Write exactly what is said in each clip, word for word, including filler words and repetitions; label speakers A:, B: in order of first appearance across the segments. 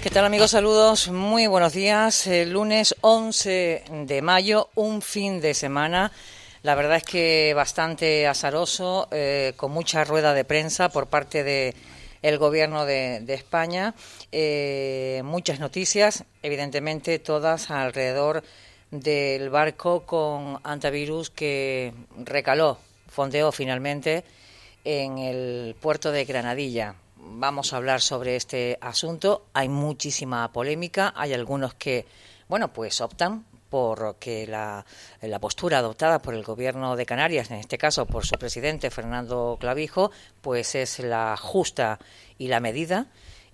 A: ¿Qué tal, amigos? Saludos, muy buenos días. El lunes once de mayo, un fin de semana, la verdad es que bastante azaroso, eh, con mucha rueda de prensa por parte de el Gobierno de, de España, eh, muchas noticias, evidentemente todas alrededor del barco con antivirus que recaló, fondeó finalmente en el puerto de Granadilla. Vamos a hablar sobre este asunto. Hay muchísima polémica. Hay algunos que, bueno, pues optan por que la, la postura adoptada por el Gobierno de Canarias, en este caso por su presidente Fernando Clavijo, pues es la justa y la medida.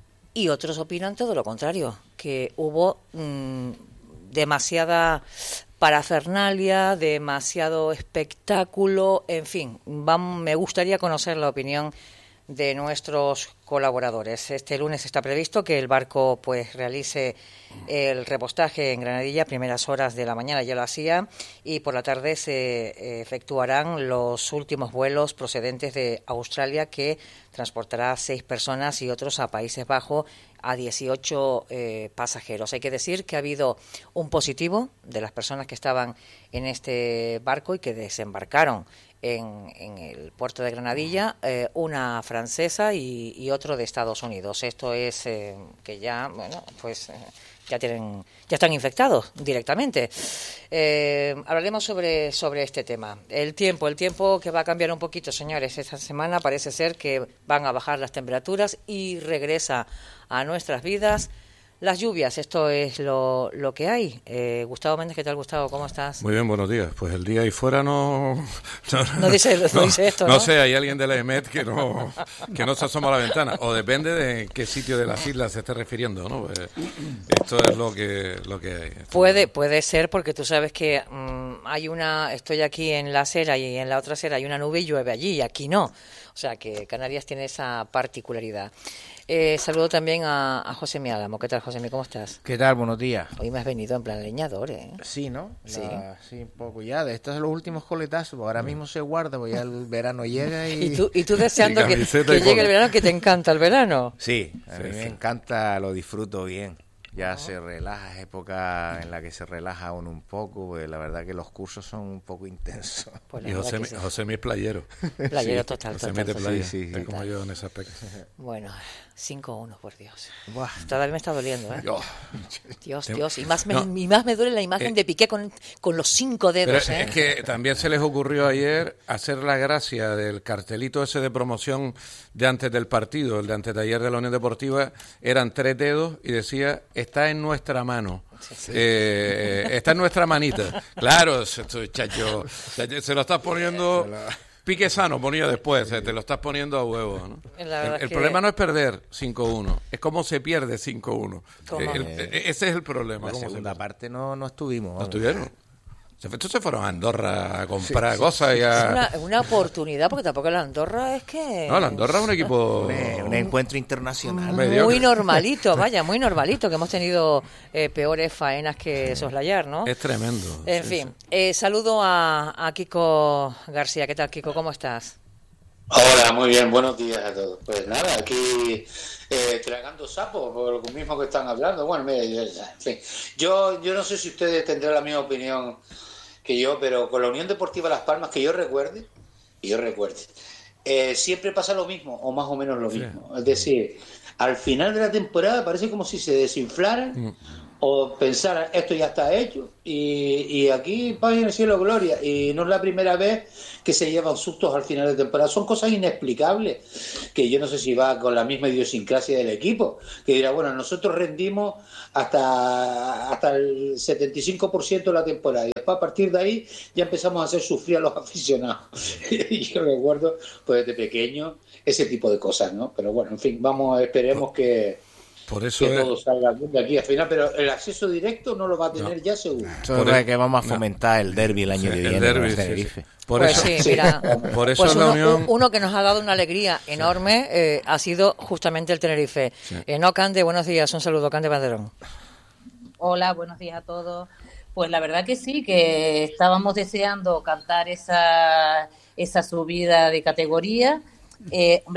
A: Y otros opinan todo lo contrario, que hubo mmm, demasiada parafernalia, demasiado espectáculo, en fin. Vamos, me gustaría conocer la opinión de nuestros colaboradores. Este lunes está previsto que el barco pues realice el repostaje en Granadilla, primeras horas de la mañana ya lo hacía, y por la tarde se efectuarán los últimos vuelos procedentes de Australia, que transportará a seis personas y otros a Países Bajos a dieciocho eh, pasajeros. Hay que decir que ha habido un positivo de las personas que estaban en este barco y que desembarcaron En, en el puerto de Granadilla, eh, una francesa y, y otro de Estados Unidos. Esto es eh, que ya, bueno, pues eh, ya tienen, ya están infectados directamente. Eh, hablaremos sobre sobre este tema. El tiempo, el tiempo que va a cambiar un poquito, señores. Esta semana parece ser que van a bajar las temperaturas y regresa a nuestras vidas las lluvias. Esto es lo, lo que hay. Eh, Gustavo Méndez, ¿qué tal, Gustavo? ¿Cómo estás?
B: Muy bien, buenos días. Pues el día ahí fuera no...
A: No, no, dice, no, no dice esto, ¿no?
B: No sé, hay alguien de la E M E T que no, que no se asoma a la ventana. O depende de qué sitio de las islas se esté refiriendo, ¿no? Pues esto es lo que, lo que hay. Esto
A: puede, puede ser, porque tú sabes que mmm, hay una... Estoy aquí en la acera y en la otra acera hay una nube y llueve allí, y aquí no. O sea que Canarias tiene esa particularidad. Eh, saludo también a, a José Mi Álamo. ¿Qué tal, José Mi? ¿Cómo estás?
C: ¿Qué tal? Buenos días.
A: Hoy me has venido en plan leñador, ¿eh?
C: Sí, ¿no?
A: Sí.
C: La, sí, un poco ya. De estos son los últimos coletazos. Ahora mismo se guarda, porque ya el verano llega y...
A: ¿Y tú, y tú deseando que, que llegue el verano, que te encanta el verano?
C: Sí, a
B: sí,
C: mí
B: sí.
C: me encanta, lo disfruto bien. Ya oh. se relaja, es época en la que se relaja uno un poco, porque la verdad que los cursos son un poco intensos.
B: Pues y José, sí. José Mi es playero.
A: Playero sí. total,
B: José
A: total.
B: Mi de playa,
C: sí, sí,
B: sí, como
A: total.
B: yo en ese aspecto.
A: Bueno, cinco uno, por Dios.
C: Buah.
A: Todavía me está doliendo, ¿eh?
B: Oh.
A: Dios, Dios. Y más me, no. y más me duele la imagen eh, de Piqué con, con los cinco dedos,
B: pero
A: ¿eh?
B: Es que también se les ocurrió ayer hacer la gracia del cartelito ese de promoción de antes del partido, el de antes de ayer de la Unión Deportiva, eran tres dedos y decía, está en nuestra mano. Sí, sí. Eh, está en nuestra manita. Claro, chacho, se lo estás poniendo... Pique sano ponía después, eh, te lo estás poniendo a huevo, ¿no? El, el que... problema no es perder cinco uno, es cómo se pierde cinco uno. Eh, el, eh, ese es el problema.
C: La segunda parte no, no estuvimos.
B: ¿No estuvieron? Estos se fueron a Andorra a comprar sí, sí, cosas.
A: Sí,
B: y a...
A: Es una, una oportunidad, porque tampoco la Andorra es que...
B: No, la Andorra es un equipo...
C: un, un encuentro internacional.
A: Muy mediocre. Normalito, vaya, muy normalito, que hemos tenido eh, peores faenas que soslayar, ¿no?
B: Es tremendo.
A: En
B: sí,
A: fin, sí. Eh, saludo a, a Kiko García. ¿Qué tal, Kiko? ¿Cómo estás?
D: Hola, muy bien, buenos días a todos. Pues nada, aquí eh, tragando sapos, por lo mismo que están hablando. Bueno, mira, yo, en fin. yo, yo no sé si ustedes tendrán la misma opinión que yo, pero con la Unión Deportiva Las Palmas, que yo recuerde, y yo recuerde, eh, siempre pasa lo mismo, o más o menos lo mismo. Sí. Es decir, al final de la temporada parece como si se desinflaran mm. o pensaran, esto ya está hecho, y, y aquí paz en el cielo gloria, y no es la primera vez que se llevan sustos al final de temporada. Son cosas inexplicables, que yo no sé si va con la misma idiosincrasia del equipo, que dirá, bueno, nosotros rendimos hasta hasta el setenta y cinco por ciento de la temporada, y después a partir de ahí ya empezamos a hacer sufrir a los aficionados. Y yo recuerdo, pues desde pequeño, ese tipo de cosas, ¿no? Pero bueno, en fin, vamos, esperemos que
B: Por eso
D: que
B: es...
D: todo salga de aquí al final, pero el acceso directo no lo va a tener no. ya seguro.
C: Eso es que vamos a fomentar no. el derbi el año sí, que viene.
B: El derbi, sí, sí. Por
A: pues
B: eso,
A: sí, mira,
B: por eso
A: pues
B: la
A: uno,
B: Unión...
A: uno que nos ha dado una alegría enorme sí. eh, ha sido justamente el Tenerife. Sí. Eh, no, Cande, buenos días, un saludo, Cande Banderón.
E: Hola, buenos días a todos. Pues la verdad que sí, que estábamos deseando cantar esa, esa subida de categoría. Eh, hombre,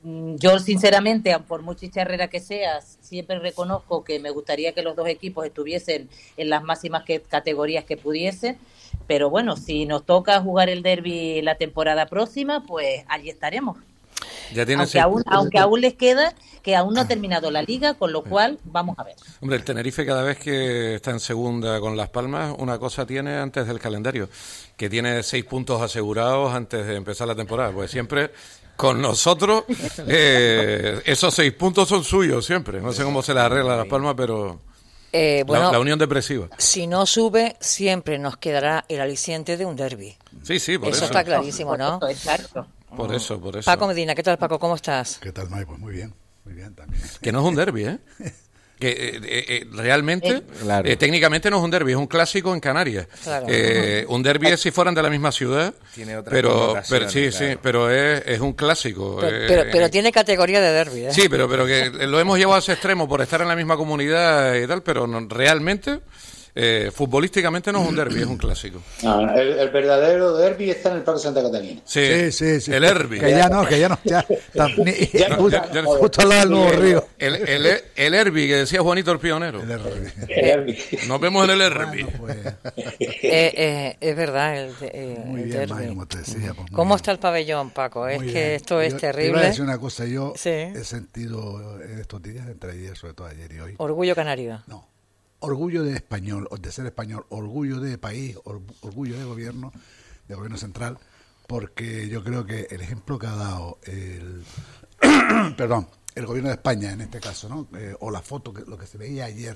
E: yo sinceramente, por muy chicharrera que seas, siempre reconozco que me gustaría que los dos equipos estuviesen en las máximas que, categorías que pudiesen, pero bueno, si nos toca jugar el derbi la temporada próxima, pues allí estaremos.
B: Ya tiene
E: aunque,
B: seis...
E: aún, aunque aún les queda, que aún no ha terminado la liga, con lo cual vamos a ver.
B: Hombre, el Tenerife cada vez que está en segunda con Las Palmas, una cosa tiene antes del calendario, que tiene seis puntos asegurados antes de empezar la temporada, pues siempre con nosotros eh, esos seis puntos son suyos siempre. No sé cómo se les arregla a Las Palmas, pero...
A: Eh, bueno,
B: la, la unión depresiva.
A: Si no sube, siempre nos quedará el aliciente de un derbi.
B: Sí, sí, por eso.
A: Eso está clarísimo, ¿no?
E: Exacto.
B: Por eso, por eso.
A: Paco Medina, ¿qué tal, Paco? ¿Cómo estás?
F: ¿Qué tal, May? Pues muy bien, muy bien también.
B: Que no es un derbi, ¿eh? Que eh, eh, realmente,
C: eh, claro.
B: eh, técnicamente no es un derbi, es un clásico en Canarias.
A: Claro.
B: Eh, un derbi es si fueran de la misma ciudad,
C: tiene otra
B: pero, pero sí,
C: claro.
B: sí, pero es, es un clásico.
A: Pero,
B: eh,
A: pero, pero tiene categoría de derbi, ¿eh?
B: Sí, pero, pero que lo hemos llevado a ese extremo por estar en la misma comunidad y tal, pero no, realmente... Eh, futbolísticamente no es un derbi, es un clásico.
D: No, el, el verdadero derbi está en el Parque Santa Catalina.
B: Sí,
F: Sí, sí, sí.
B: El derbi.
F: Que ya no, que ya no, ya. Está, ni,
D: Ya,
F: justo,
D: ya, ya,
F: justo al lado del nuevo río.
B: El, el, el derbi que decía Juanito el Pionero.
F: El derbi.
D: El derbi.
B: Nos vemos en el derbi.
F: Bueno, pues,
A: Eh, eh, es verdad, el, eh,
F: muy
A: el
F: bien,
A: derbi.
F: May, como te decía. Pues, muy
A: ¿Cómo
F: bien.
A: está el pabellón, Paco? Es
F: Muy
A: que
F: bien.
A: esto es
F: Yo te iba a
A: terrible.
F: decir una cosa, yo
A: Sí.
F: he sentido en estos días, entre ayer, sobre todo ayer y hoy,
A: Orgullo canario.
F: no, orgullo de español, de ser español, orgullo de país, or- orgullo de gobierno, de gobierno central, porque yo creo que el ejemplo que ha dado el, perdón, el gobierno de España en este caso, ¿no? Eh, o la foto, que lo que se veía ayer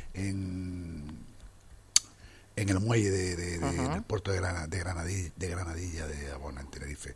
F: en en el muelle de, de, de,
A: Ajá.
F: del puerto de, Grana, de, Granadilla, de Granadilla, de Abona, en Tenerife.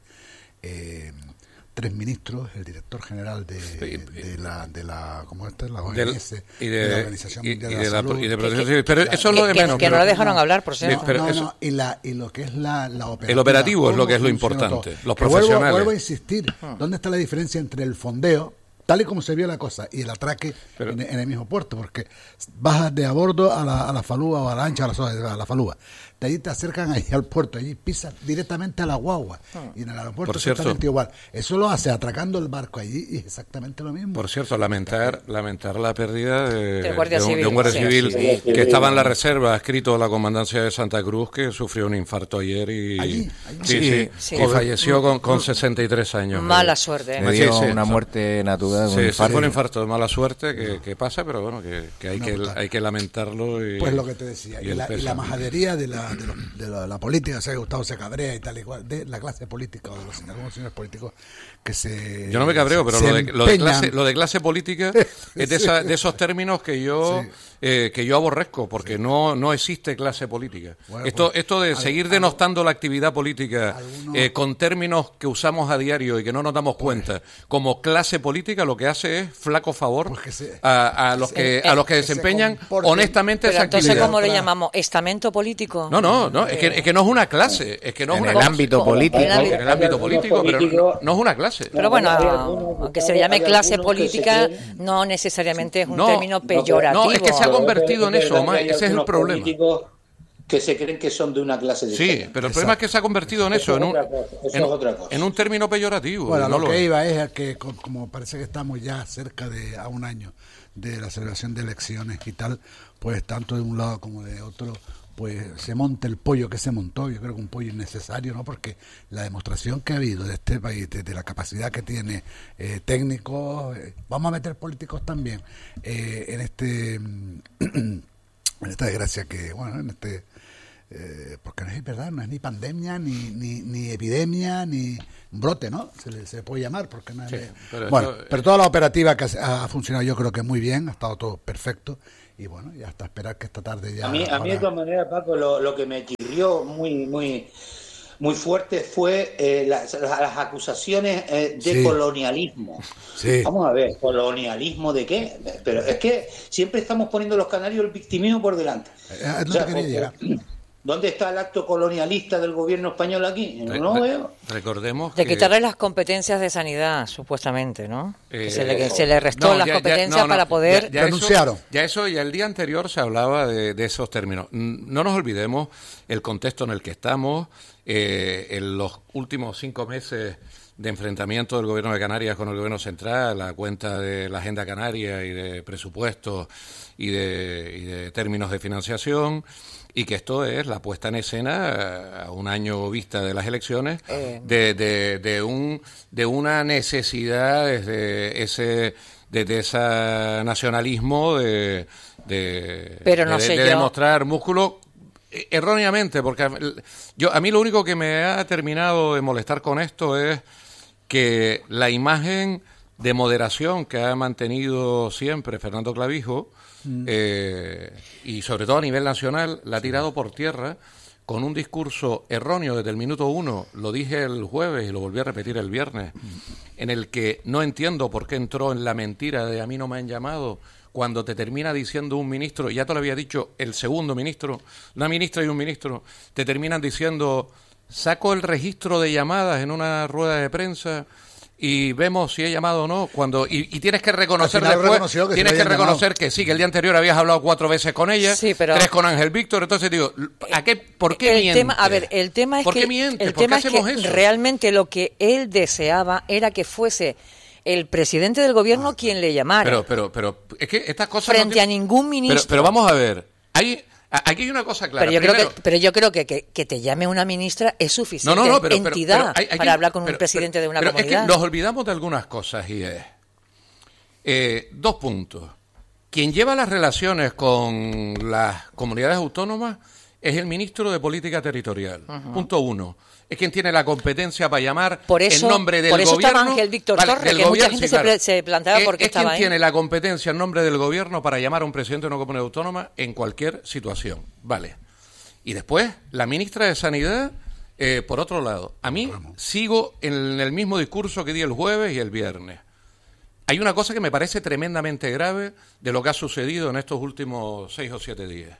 F: Eh, tres ministros, el director general de, de la, de la, ¿cómo está? La O M S,
B: y de,
F: de la Organización
B: y,
F: Mundial
B: y
F: de la
B: de la,
F: Salud.
B: y de protección civil. Pero eso es lo de
A: que,
B: menos.
A: que
B: pero-
A: no la dejaron hablar, por
B: Sí,
A: cierto.
B: pero
F: no,
B: eso-
F: no, y, la, y lo que es la, la operativa.
B: El operativo es lo
F: ¿cómo
B: que es lo
F: funciona
B: importante,
F: todo?
B: los
F: Que vuelvo-
B: profesionales.
F: Vuelvo, a insistir, ¿dónde está la diferencia entre el fondeo, tal y como se vio la cosa, y el atraque
B: Pero-
F: en, en el mismo puerto? Porque bajas de a bordo a la, a la falúa o a la ancha, a la, a la falúa. De ahí te acercan ahí al puerto, allí pisas directamente a la guagua. Y en el aeropuerto
B: Por
F: es
B: cierto-
F: exactamente igual. Eso lo hace atracando el barco allí y es exactamente lo mismo.
B: Por cierto, lamentar lamentar la pérdida de,
A: Del guardia
B: de un,
A: civil,
B: de un guardia
A: sí.
B: civil
D: Sí, sí,
B: que
D: sí.
B: estaba en la reserva, adscrito a la comandancia de Santa Cruz, que sufrió un infarto ayer y,
F: Allí, allí.
B: sí,
C: Sí,
B: sí,
A: sí.
B: y falleció con, con sesenta y tres años.
A: Mala suerte, ¿eh?
C: Le
B: Sí,
C: dio
B: sí,
C: una
B: sí.
C: muerte natural. un
B: Sí, sí,
C: infarto.
B: fue un infarto de mala suerte que, que pasa, pero bueno, que, que hay
F: No,
B: que
F: total.
B: hay que lamentarlo. Y,
F: Pues lo que te decía,
B: y
F: y,
B: el
F: la, y
B: peso.
F: la majadería de la, de, los- de la, la política, o sea, Gustavo se cabrea y tal y cual, de la clase política o de los algunos señores políticos que se...
B: Yo no me cabreo, pero
F: se
B: lo de, lo, de
F: empeñan.
B: clase, lo de clase política es de, esa- de esos términos que yo
F: Sí.
B: eh, que yo aborrezco, porque no no existe clase política.
F: Bueno,
B: esto
F: pues,
B: esto de
F: al-
B: seguir
F: al-
B: denostando la actividad política
F: algunos-
B: eh, con términos que usamos a diario y que no nos damos cuenta como clase política, lo que hace es flaco favor
F: Pues que se-
B: a, a los que
A: eh,
B: a los que
F: que se
B: desempeñan
F: comporten.
B: honestamente
A: Pero
B: esa
A: entonces,
B: actividad.
A: ¿cómo le
F: Otra-
A: llamamos? ¿Estamento político?
B: No, no, no, es que, es que no es una clase, es que no es
C: En
B: una
C: el
B: clase.
C: ámbito
A: Como-
C: político.
A: en el ámbito-
B: En el ámbito político, pero no, no es una clase.
A: Pero bueno,
D: Hay algunos,
A: aunque se le llame
D: hay
A: clase
D: algunos que se
A: política,
D: creen-
A: no necesariamente es un
B: No,
A: término
B: no,
A: peyorativo.
B: no, es que se ha
D: Pero
B: convertido en
D: es
B: eso,
D: verdad
B: Omar,
D: que hay
B: ese es el
D: algunos
B: problema.
D: políticos que se creen que son de una clase de
B: Sí, pero el problema es que se ha convertido en eso,
D: Eso
B: en
D: es
B: un,
D: otra cosa, eso
B: en,
D: es otra cosa.
B: en un término peyorativo.
F: Bueno,
B: y no
F: lo
B: lo
F: que
B: es.
F: iba es a que, co- como parece que estamos ya cerca de a un año de la celebración de elecciones y tal, pues tanto de un lado como de otro, pues se monta el pollo que se montó. Yo creo que un pollo innecesario, ¿no? Porque la demostración que ha habido de este país, de, de la capacidad que tiene eh, técnicos, eh, vamos a meter políticos también eh, en este en esta desgracia que, bueno, en este eh, porque no es verdad, no es ni pandemia, ni, ni, ni epidemia, ni un brote, ¿no? Se le, se le puede llamar, porque no es...
B: Sí, pero
F: bueno,
B: eso-
F: pero toda la operativa que ha, ha funcionado yo creo que muy bien, ha estado todo perfecto, y bueno, y hasta esperar que esta tarde ya...
D: A mí, a mí de
F: ahora-
D: todas maneras, Paco, lo, lo que me chirrió muy, muy, muy fuerte fue eh, las, las- las acusaciones eh, de
F: Sí.
D: colonialismo.
F: Sí.
D: Vamos a ver, ¿colonialismo de qué? Pero es que siempre estamos poniendo los canarios el victimismo por delante.
F: Eh, no
D: O
F: te
D: sea,
F: quería
D: o-
F: llegar.
D: ¿Dónde está el acto colonialista del gobierno español aquí? No
B: Re-
D: lo
B: re-
D: veo.
B: Recordemos
A: De
B: que...
A: quitarle las competencias de sanidad, supuestamente, ¿no?
B: Eh,
A: Que se, le, que se le restó
B: no,
A: las
B: ya- ya-
A: competencias
B: no, no,
A: para poder...
B: ya- ya eso-
F: Renunciaron.
B: Ya eso, ya el día anterior se hablaba de, de esos términos. Mm, No nos olvidemos el contexto en el que estamos. Eh, en los últimos cinco meses de enfrentamiento del gobierno de Canarias con el gobierno central, a cuenta de la agenda canaria y de presupuestos y de, y de términos de financiación, y que esto es la puesta en escena a un año vista de las elecciones eh. de, de, de un de una necesidad desde ese desde ese nacionalismo de de,
A: Pero no
B: de,
A: sé
B: de
A: yo.
B: demostrar músculo erróneamente, porque yo a mí lo único que me ha terminado de molestar con esto es que la imagen de moderación que ha mantenido siempre Fernando Clavijo, mm. eh, y sobre todo a nivel nacional, la ha tirado por tierra con un discurso erróneo desde el minuto uno, lo dije el jueves y lo volví a repetir el viernes, mm. en el que no entiendo por qué entró en la mentira de a mí no me han llamado, cuando te termina diciendo un ministro, ya te lo había dicho el segundo ministro, una ministra y un ministro, te terminan diciendo, saco el registro de llamadas en una rueda de prensa y vemos si he llamado o no, cuando y, y tienes que reconocer después, que tienes si que reconocer llamado. Que sí, que el día anterior habías hablado cuatro veces con ella, sí, pero tres con Ángel Víctor, entonces digo, ¿a qué, ¿por qué
A: el
B: miente?
A: Tema, a ver, el tema es
B: ¿Por
A: que,
B: qué miente?
A: el
B: ¿Por
A: tema
B: qué
A: es que
B: eso?
A: Realmente lo que él deseaba era que fuese el presidente del gobierno ah, quien le llamara.
B: Pero, pero, pero, es que estas cosas
A: frente
B: no
A: a ningún ministro.
B: Pero, pero vamos a ver, hay, aquí hay una cosa clara.
A: Pero yo
B: Primero,
A: creo que, pero yo creo que, que que te llame una ministra es suficiente
B: no, no, no, pero,
A: entidad
B: pero, pero hay, hay
A: para
B: que,
A: hablar con
B: pero,
A: un presidente
B: pero,
A: de una
B: pero
A: comunidad.
B: Es que nos olvidamos de algunas cosas y es eh, dos puntos. Quien lleva las relaciones con las comunidades autónomas es el ministro de Política Territorial. Uh-huh. Punto uno. Es quien tiene la competencia para llamar
A: por eso,
B: en nombre del
A: por eso
B: gobierno.
A: Estaba Ángel Víctor
B: vale,
A: Torres, que
B: gobierno,
A: mucha gente
B: sí, claro.
A: se, se planteaba
B: es,
A: por qué
B: es
A: estaba
B: quien
A: ahí.
B: tiene la competencia en nombre del gobierno para llamar a un presidente de una comunidad autónoma en cualquier situación. Vale. Y después, la ministra de Sanidad, eh, por otro lado, a mí sigo en el mismo discurso que di el jueves y el viernes. Hay una cosa que me parece tremendamente grave de lo que ha sucedido en estos últimos seis o siete días.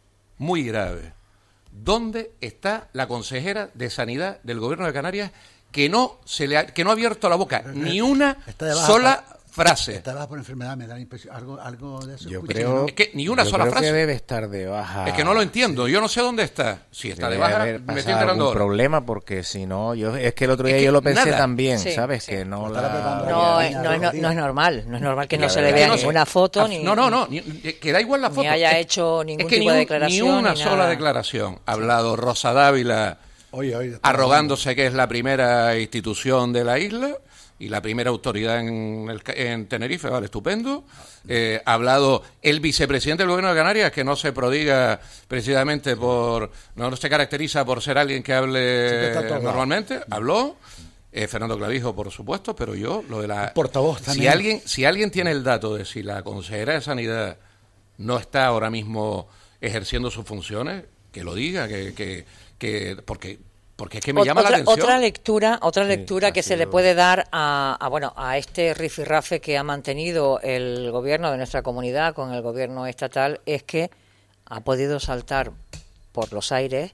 B: Muy grave. ¿Dónde está la consejera de Sanidad del Gobierno de Canarias que no se le ha, que no ha abierto la boca ni una sola frase?
F: Está de baja por enfermedad, me da la impresión. Algo, algo de eso.
C: Yo creo,
B: es que ni una
C: yo
B: sola
C: creo
B: frase.
C: Que debe estar de baja.
B: Es que no lo entiendo. Sí. Yo no sé dónde está. Si está
C: debe
B: de baja,
C: haber
B: me estoy enterando ahora.
C: Problema porque si no, yo es que el otro día
B: es
C: yo lo pensé
B: nada.
C: también,
A: sí,
C: ¿sabes?
A: Sí.
C: Que no
A: no,
C: la.
A: No, es, no, es, no, no es normal. No es normal que no se le
B: que
A: vea
B: no
A: ninguna
B: sé.
A: foto ni.
B: No, no, no. Ni, que da igual la foto.
A: Ni haya
B: es,
A: hecho ningún
B: es que
A: tipo
B: ni un,
A: de declaración.
B: Ni una
A: ni
B: sola
A: nada.
B: declaración. Ha hablado Rosa Dávila.
F: Oye, oye,
B: arrogándose que es la primera institución de la isla y la primera autoridad en, el, en Tenerife, vale, estupendo. Eh, ha hablado el vicepresidente del Gobierno de Canarias, que no se prodiga precisamente por, no, no se caracteriza por ser alguien que hable sí, que normalmente, habló. Eh, Fernando Clavijo, por supuesto, pero yo, lo de la...
F: El portavoz también.
B: Si alguien, si alguien tiene el dato de si la consejera de Sanidad no está ahora mismo ejerciendo sus funciones, que lo diga, que... que que porque porque es que me llama
A: otra,
B: la atención.
A: Otra lectura, otra
C: sí,
A: lectura que se le puede dar a, a bueno a este rifirrafe que ha mantenido el gobierno de nuestra comunidad con el gobierno estatal es que ha podido saltar por los aires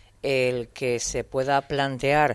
A: el que se pueda plantear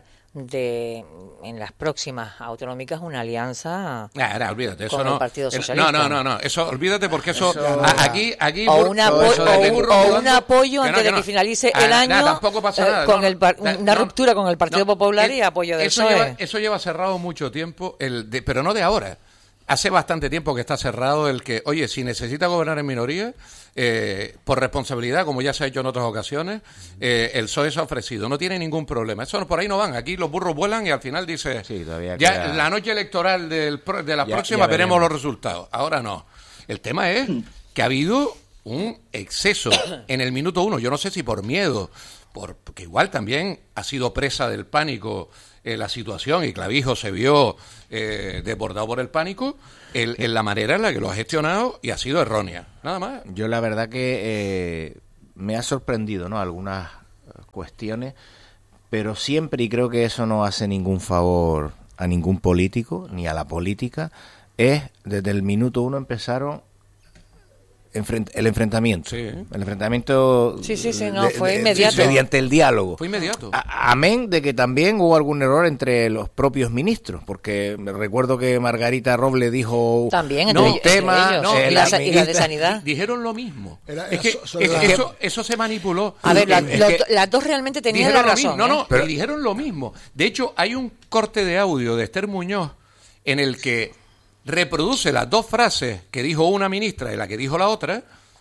A: de en las próximas autonómicas una alianza
B: nah, nah, olvídate, eso
A: con
B: no,
A: el Partido Socialista.
B: No, no, no, no, eso olvídate porque eso,
C: eso
B: a, aquí aquí
A: o, una apo
B: eso de
A: o, o un apoyo
B: que
A: antes
B: no,
A: de que
B: no.
A: finalice
B: ah,
A: el año
B: nah, tampoco pasa nada,
A: eh, con
B: no,
A: el par
B: nah,
A: una
B: no,
A: ruptura con el Partido
B: no,
A: Popular
B: el,
A: y apoyo del
B: eso
A: P S O E.
B: lleva, eso lleva cerrado mucho tiempo, el de, pero no de ahora. Hace bastante tiempo que está cerrado el que, oye, si necesita gobernar en minoría, eh, por responsabilidad, como ya se ha hecho en otras ocasiones, eh, el P S O E se ha ofrecido. No tiene ningún problema. Eso por ahí no van. Aquí los burros vuelan y al final dice,
C: sí, todavía
B: ya
C: queda...
B: la noche electoral del, de la
C: ya,
B: próxima
C: ya
B: veremos
C: veremos
B: los resultados. Ahora no. El tema es que ha habido un exceso en el minuto uno. Yo no sé si por miedo, por, porque igual también ha sido presa del pánico eh, la situación y Clavijo se vio eh, desbordado por el pánico, el, en la manera en la que lo ha gestionado y ha sido errónea, nada más.
C: Yo la verdad que eh, me ha sorprendido, ¿no? Algunas cuestiones, pero siempre, y creo que eso no hace ningún favor a ningún político ni a la política, es desde el minuto uno empezaron enfrent- el enfrentamiento.
B: Sí.
C: El enfrentamiento.
A: Sí, sí, sí, no,
C: de-
A: fue
C: de-
A: inmediato.
C: Mediante el diálogo.
B: Fue inmediato.
C: A- amén de que también hubo algún error entre los propios ministros, porque me recuerdo que Margarita Robles dijo
A: También
C: no,
A: entre,
C: un tema,
A: entre ellos.
C: eh,
A: y,
C: la
A: la, sa- y la de
C: ministra-
A: Sanidad.
B: Dijeron lo mismo.
F: Era-
B: es que
F: so- so-
B: es-
F: la-
B: eso, eso se manipuló.
A: A ver, la-
B: Es
A: los
B: que
A: do- las dos realmente tenían la
B: dijeron lo
A: razón.
B: mismo. No, no,
A: ¿eh?
C: Pero-
B: y dijeron lo mismo. De hecho, hay un corte de audio de Esther Muñoz en el que reproduce las dos frases que dijo una ministra y la que dijo la otra,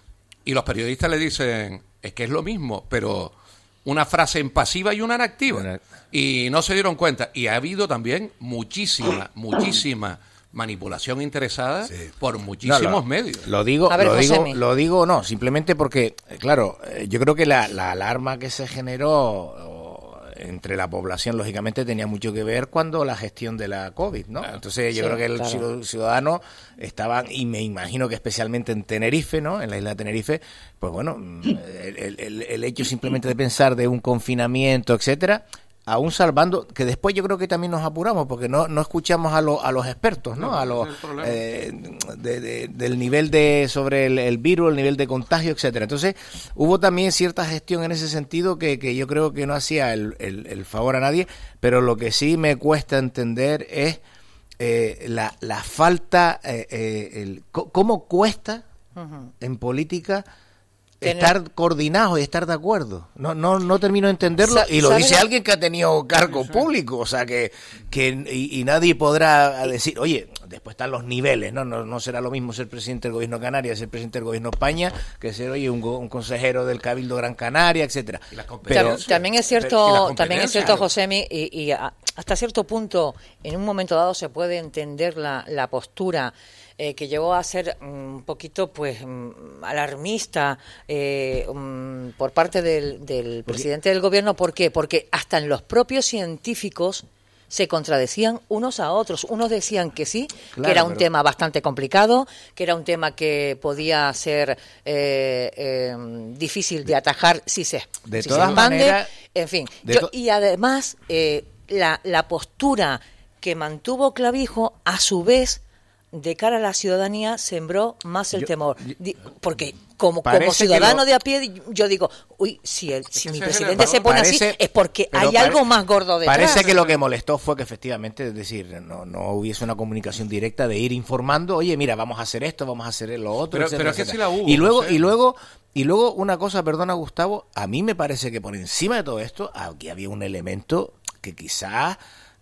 B: y los periodistas le dicen, es que es lo mismo, pero una frase en pasiva y una en activa.
C: Una-
B: Y no se dieron cuenta. Y ha habido también muchísima, muchísima manipulación interesada
F: Sí.
B: por muchísimos
C: No, lo,
B: medios.
C: Lo digo,
A: A ver,
C: lo digo,
A: Josemi.
C: lo digo no, simplemente porque, eh, claro, eh, yo creo que la, la alarma que se generó o, entre la población, lógicamente, tenía mucho que ver cuando la gestión de la COVID, ¿no? Entonces, yo
A: Sí,
C: creo que el
A: claro.
C: ciu- ciudadano estaban, y me imagino que especialmente en Tenerife, ¿no? En la isla de Tenerife, pues bueno, mm, el, el- el hecho simplemente de pensar de un confinamiento, etcétera, aún salvando, que después yo creo que también nos apuramos porque no, no escuchamos a, lo- a los expertos, ¿no?
B: No,
C: a
B: ese
C: los
B: es el problema.
C: eh, de- de- del nivel de sobre el, el virus, el nivel de contagio, etcétera. Entonces, hubo también cierta gestión en ese sentido que, que yo creo que no hacía el, el- el favor a nadie, pero lo que sí me cuesta entender es eh, la, la falta, eh, eh, el, co- cómo cuesta
A: Ujú.
C: en política
A: Tener-
C: estar coordinados y estar de acuerdo. No no no termino de entenderlo
A: Sa-
C: y lo
A: ¿sabes?
C: dice alguien que ha tenido cargo público, o sea que que y, y nadie podrá decir, oye, después están los niveles, ¿no? No no será lo mismo ser presidente del gobierno de Canarias, ser presidente del gobierno de España, que ser, oye, un, go- un consejero del Cabildo Gran Canaria, etcétera.
B: Y las
A: Tam-
B: competencias.
A: también es
B: Y
A: cierto,
B: la
A: también es cierto,
B: competencia.
A: Josemi, y, y a- hasta cierto punto, en un momento dado se puede entender la, la postura eh, que llegó a ser mm, un poquito, pues, mm, alarmista eh, mm, por parte del, del presidente del gobierno. ¿Por qué? Porque hasta en los propios científicos se contradecían unos a otros. Unos decían que sí,
C: Claro,
A: que era un
C: pero-
A: tema bastante complicado, que era un tema que podía ser eh, eh, difícil de atajar si se,
C: De
A: si
C: todas
A: se expande.
C: maneras,
A: En fin,
C: de
A: yo-
C: to-
A: y además eh, la, la postura que mantuvo Clavijo, a su vez, de cara a la ciudadanía, sembró más el
C: Yo-
A: temor.
C: yo-
A: Di- Porque como,
C: Parece
A: como
C: que
A: ciudadano
C: lo-
A: de a pie, yo digo, uy, si, el, si
B: que
A: mi
B: ese es el
A: presidente se
B: error.
A: pone
C: Parece-
A: así, es porque
C: pero
A: hay
C: pare-
A: algo más gordo detrás.
C: Parece que lo que molestó fue que efectivamente, es decir, no, no hubiese una comunicación directa de ir informando, oye, mira, vamos a hacer esto, vamos a hacer lo otro,
B: Pero-
C: etcétera,
B: pero es que
C: etcétera.
B: sí la hubo,
C: y luego
B: José.
C: y luego y luego una cosa, perdona Gustavo, a mí me parece que por encima de todo esto aquí había un elemento que quizás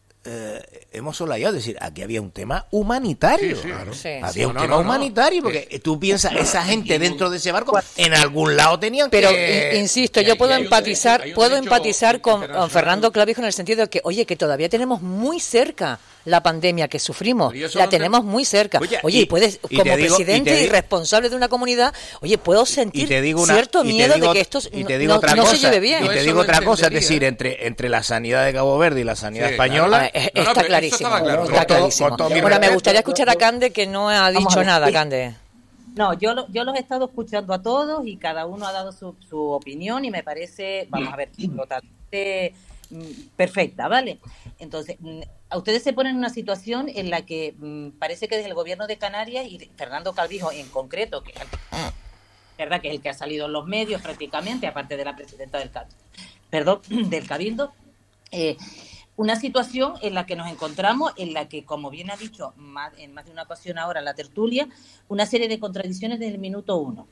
C: eh, hemos solayado, es decir, aquí había un tema humanitario.
B: Sí, sí, claro.
A: Sí.
C: Había
B: Sí,
C: un
B: no,
C: tema
B: no, no.
C: humanitario, porque tú piensas, esa gente dentro de ese barco, en algún lado tenían
A: Pero
C: que...
A: in- insisto,
B: y
A: yo
B: hay-
A: puedo
B: y hay un
A: empatizar,
B: derecho- hay un
A: puedo
B: derecho
A: empatizar con, con
B: internacional.
A: Fernando Clavijo en el sentido de que, oye, que todavía tenemos muy cerca la pandemia que sufrimos,
B: Pero ¿y eso
A: la
B: dónde-
A: tenemos muy cerca.
C: Oye,
A: Oye,
C: y-
A: y puedes,
C: y
A: como
C: te digo- y
A: presidente
C: te
A: y,
C: digo-
A: responsable de una comunidad, oye, puedo sentir
C: y te digo una,
A: cierto
C: y te
A: miedo
C: digo-
A: de que esto
C: y te
A: no,
C: digo
A: no-
C: otra
A: no
C: cosa,
A: se lleve bien.
C: y
B: Yo
C: te
B: eso
C: digo
B: lo
C: otra cosa, es
B: entendería,
C: decir,
B: ¿eh?
C: entre entre la sanidad de Cabo Verde y la sanidad
B: Sí,
C: española,
A: Ah, eh,
B: No, no,
A: está
B: pero eso
A: clarísimo,
B: estaba claro.
A: está
C: Con todo-
A: clarísimo.
C: con todo mi
A: Ahora, me
C: respeto,
A: gustaría escuchar a Cande, que no ha
E: Vamos
A: dicho
E: a ver.
A: nada,
E: Sí.
A: Cande.
E: No, yo, lo- yo los he estado escuchando a todos y cada uno ha dado su, su opinión y me parece, vamos a ver, totalmente mm, perfecta, ¿vale? Entonces, mm, a ustedes se ponen en una situación en la que mm, parece que desde el gobierno de Canarias y de Fernando Calvijo en concreto, que es el, verdad que es el que ha salido en los medios prácticamente, aparte de la presidenta del Cabildo, perdón, del Cabildo, eh, una situación en la que nos encontramos, en la que, como bien ha dicho más, en más de una ocasión ahora la tertulia, una serie de contradicciones desde el minuto uno.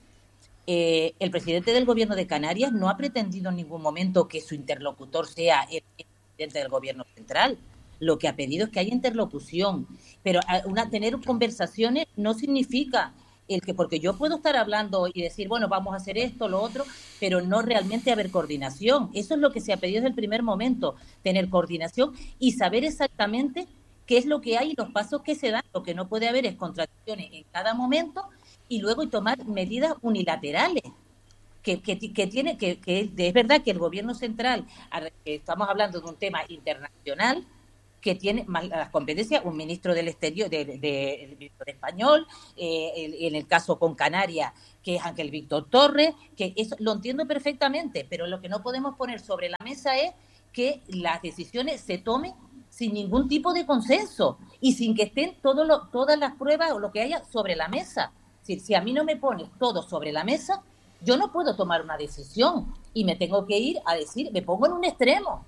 E: Eh, el presidente del gobierno de Canarias no ha pretendido en ningún momento que su interlocutor sea el presidente del gobierno central. Lo que ha pedido es que haya interlocución. Pero a- una, tener conversaciones no significa el que, porque yo puedo estar hablando y decir, bueno, vamos a hacer esto, lo otro, pero no realmente haber coordinación. Eso es lo que se ha pedido desde el primer momento, tener coordinación y saber exactamente qué es lo que hay y los pasos que se dan. Lo que no puede haber es contradicciones en cada momento y luego y tomar medidas unilaterales. Que, que, que tiene que, que es verdad que el gobierno central, que estamos hablando de un tema internacional, que tiene más las competencias, un ministro del exterior, de, de, de- el ministro de español, eh, el- en el caso con Canarias, que es Ángel Víctor Torres, que eso lo entiendo perfectamente, pero lo que no podemos poner sobre la mesa es que las decisiones se tomen sin ningún tipo de consenso y sin que estén todo lo, todas las pruebas o lo que haya sobre la mesa. Si, si a mí no me pones todo sobre la mesa, yo no puedo tomar una decisión y me tengo que ir a decir, me pongo en un extremo.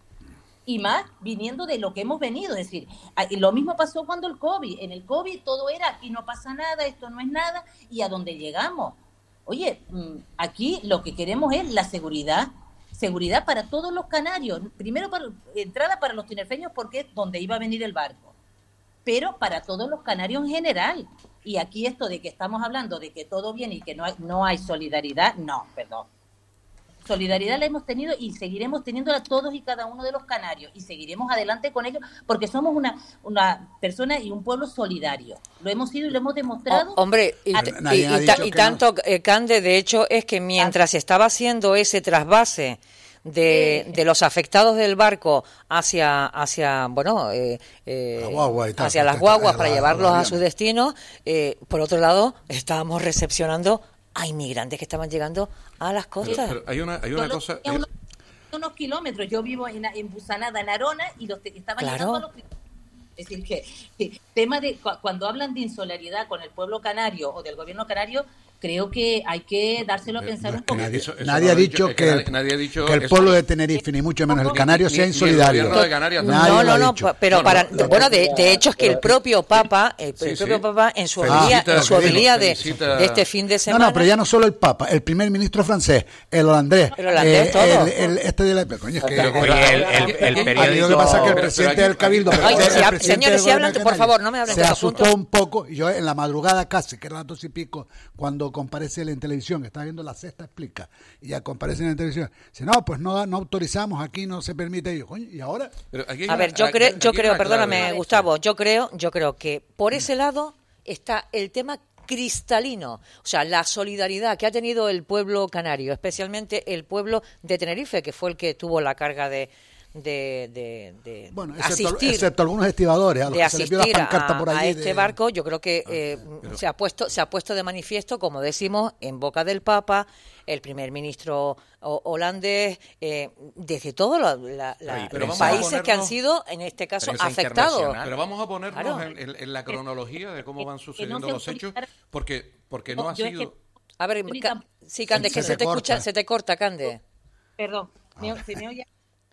E: Y más viniendo de lo que hemos venido, es decir, lo mismo pasó cuando el COVID, en el COVID todo era, aquí no pasa nada, esto no es nada, y a donde llegamos. Oye, aquí lo que queremos es la seguridad, seguridad para todos los canarios, primero para, entrada para los tinerfeños porque es donde iba a venir el barco, pero para todos los canarios en general. Y aquí esto de que estamos hablando de que todo viene y que no hay, no hay solidaridad, no, perdón. Solidaridad la hemos tenido y seguiremos teniéndola todos y cada uno de los canarios y seguiremos adelante con ellos porque somos una una persona y un pueblo solidario. Lo hemos sido y lo hemos demostrado.
A: Oh, hombre, y, y, y, y, ta, y tanto, no. eh, Cande, de hecho, es que mientras se estaba haciendo ese trasvase de, eh, de los afectados del barco hacia, hacia bueno, eh, eh, guagua y tal, hacia las guaguas para la, llevarlos la a su destino, eh, por otro lado, estábamos recepcionando a inmigrantes que estaban llegando a las costas.
B: Pero, pero hay una, hay una
E: Solo
B: cosa...
E: Unos, unos kilómetros. Yo vivo en, en Busanada, en Arona, y los te, estaban
A: claro.
E: llegando a los kilómetros. Es decir, que, que tema de cu- cuando hablan de insolidaridad con el pueblo canario o del gobierno canario, creo que hay que dárselo a pensar no un poco.
F: Nadie,
B: eso, eso
F: nadie,
B: no
F: ha dicho
B: dicho,
F: que,
B: es que nadie ha dicho
F: que el
B: eso.
F: pueblo de Tenerife, ni mucho menos el canario, sea insolidario.
B: De Canarias,
A: no, no, no, pero no, para, no, bueno, de, de hecho es que el propio Papa, el,
B: sí,
A: el propio
B: sí.
A: Papa en su
B: Felicita,
A: homilía, en su homilía de,
B: felicita.
A: de este fin de semana.
F: No, no, pero ya no solo el Papa, el primer ministro francés, el holandés,
A: el holandés,
F: eh,
A: todo.
F: El, el, este de la, coño, es que,
C: pero, oye, el, el, el, el periódico.
F: Lo que pasa es que el presidente del Cabildo,
A: Ay,
F: el
A: si
F: presidente
A: señores, si hablan, por favor, no me hablen
F: se
A: de los
F: asustó
A: puntos.
F: un poco, y yo en la madrugada casi, que eran las dos y pico, cuando comparece él en televisión, estaba viendo La Sexta Explica, y ya comparece en televisión, dice, no, pues no, no autorizamos, aquí no se permite. Y yo, coño, ¿y ahora?
B: Pero aquí hay
A: a
B: una,
A: ver, yo
B: aquí,
A: creo,
B: aquí
A: yo creo, perdóname,
B: clave.
A: Gustavo, yo creo, yo creo que por ese lado está el tema cristalino, o sea, la solidaridad que ha tenido el pueblo canario, especialmente el pueblo de Tenerife, que fue el que tuvo la carga de de, de, de
F: bueno, excepto,
A: asistir,
F: excepto algunos estibadores a los
A: de
F: que se les vio la
A: asistir
F: pancarta
A: a,
F: por allí
A: a este
F: de...
A: barco, yo creo que eh,
B: pero...
A: se ha puesto se ha puesto de manifiesto, como decimos, en boca del Papa, el primer ministro holandés, eh, desde todos la, la, la, los países ponernos, que han sido, en este caso, afectados.
B: Pero vamos a ponernos claro. en, en, en la cronología de cómo van sucediendo no los hechos, porque porque no, no ha sido...
E: Que...
A: A ver, ca... sí, Cande, se que se, se te escucha, se te corta, Cande.
E: Perdón, ¿me, ¿se me oye?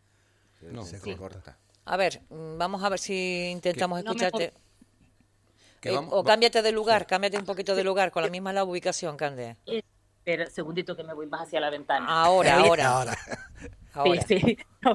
B: No,
C: se
B: sí.
C: corta.
A: A ver, vamos a ver si intentamos
E: ¿Qué?
A: escucharte.
E: No
A: eh,
B: vamos,
A: o cámbiate de lugar, sí. cámbiate un poquito de lugar, con la misma la ubicación, Cande.
E: Espera, segundito que me voy más hacia la ventana.
A: Ahora, ahora.
F: ahora.
A: ahora.
E: Sí, sí. No,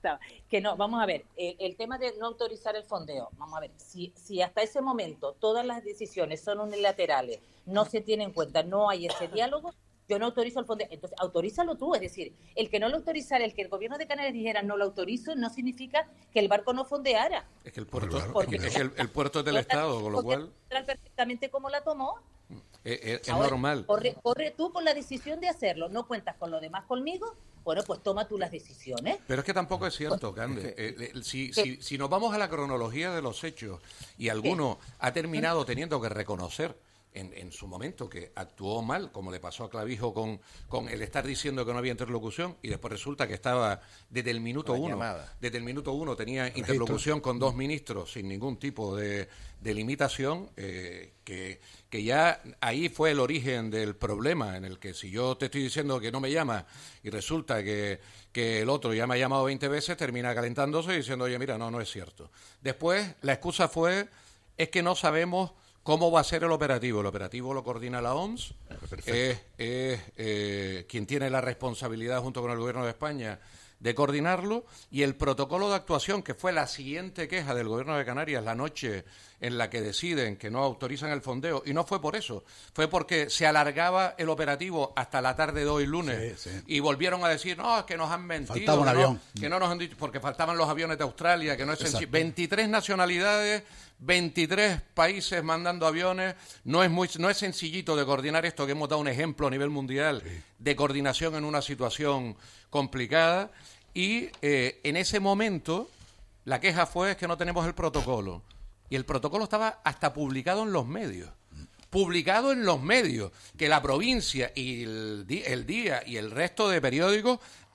E: que no, vamos a ver, el, el tema de no autorizar el fondeo, vamos a ver, si, si hasta ese momento todas las decisiones son unilaterales, no se tiene en cuenta, no hay ese diálogo, yo no autorizo el fondeo. Entonces, autorízalo tú. Es decir, el que no lo autorizara, el que el gobierno de Canarias dijera no lo autorizo, no significa que el barco no fondeara.
B: Es que el puerto,
E: Porque,
B: es que el, el puerto es del Estado, con lo cual...
E: perfectamente cómo la tomó.
B: Es, es, es
E: Ahora,
B: normal.
E: Corre, corre tú con la decisión de hacerlo. No cuentas con lo demás conmigo. Bueno, pues toma tú las decisiones.
B: Pero es que tampoco es cierto, Cande. Eh, eh, si, si, si nos vamos a la cronología de los hechos y alguno ha terminado teniendo que reconocer En, en su momento que actuó mal, como le pasó a Clavijo con, con el estar diciendo que no había interlocución, y después resulta que estaba desde el minuto uno, llamada. desde el minuto uno tenía Registro. interlocución con dos ministros sin ningún tipo de, de limitación, eh, que, que ya ahí fue el origen del problema, en el que si yo te estoy diciendo que no me llamas y resulta que, que el otro ya me ha llamado veinte veces, termina calentándose y diciendo, oye, mira, no, no es cierto. Después la excusa fue, es que no sabemos ¿cómo va a ser el operativo? El operativo lo coordina la O M S, es, es eh, quien tiene la responsabilidad junto con el Gobierno de España de coordinarlo, y el protocolo de actuación, que fue la siguiente queja del Gobierno de Canarias la noche en la que deciden que no autorizan el fondeo, y no fue por eso, fue porque se alargaba el operativo hasta la tarde de hoy lunes, sí, sí. y volvieron a decir, no, es que nos han mentido,
F: faltaba un
B: que,
F: avión.
B: No, que no nos han dicho, porque faltaban los aviones de Australia, que no es sencillo, veintitrés nacionalidades, veintitrés países mandando aviones, no es muy no es sencillito de coordinar esto, que hemos dado un ejemplo a nivel mundial sí. de coordinación en una situación complicada, y eh, en ese momento la queja fue es que no tenemos el protocolo, y el protocolo estaba hasta publicado en los medios, publicado en los medios, que la provincia y el, el Día y el resto de periódicos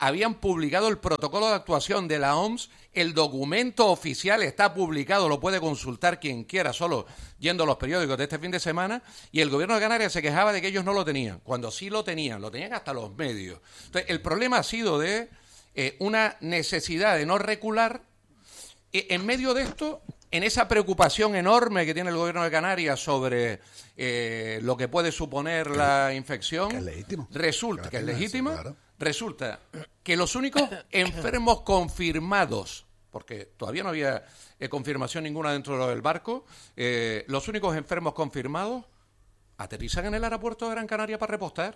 B: habían publicado el protocolo de actuación de la O M S, el documento oficial está publicado, lo puede consultar quien quiera, solo yendo a los periódicos de este fin de semana, y el gobierno de Canarias se quejaba de que ellos no lo tenían, cuando sí lo tenían, lo tenían hasta los medios. Entonces, el problema ha sido de eh, una necesidad de no recular. Eh, en medio de esto, en esa preocupación enorme que tiene el gobierno de Canarias sobre eh, lo que puede suponer que, la infección,
F: que es legítimo.
B: resulta que, que es legítima,
F: claro.
B: resulta que los únicos enfermos confirmados, porque todavía no había eh, confirmación ninguna dentro del barco, eh, los únicos enfermos confirmados aterrizan en el aeropuerto de Gran Canaria para repostar,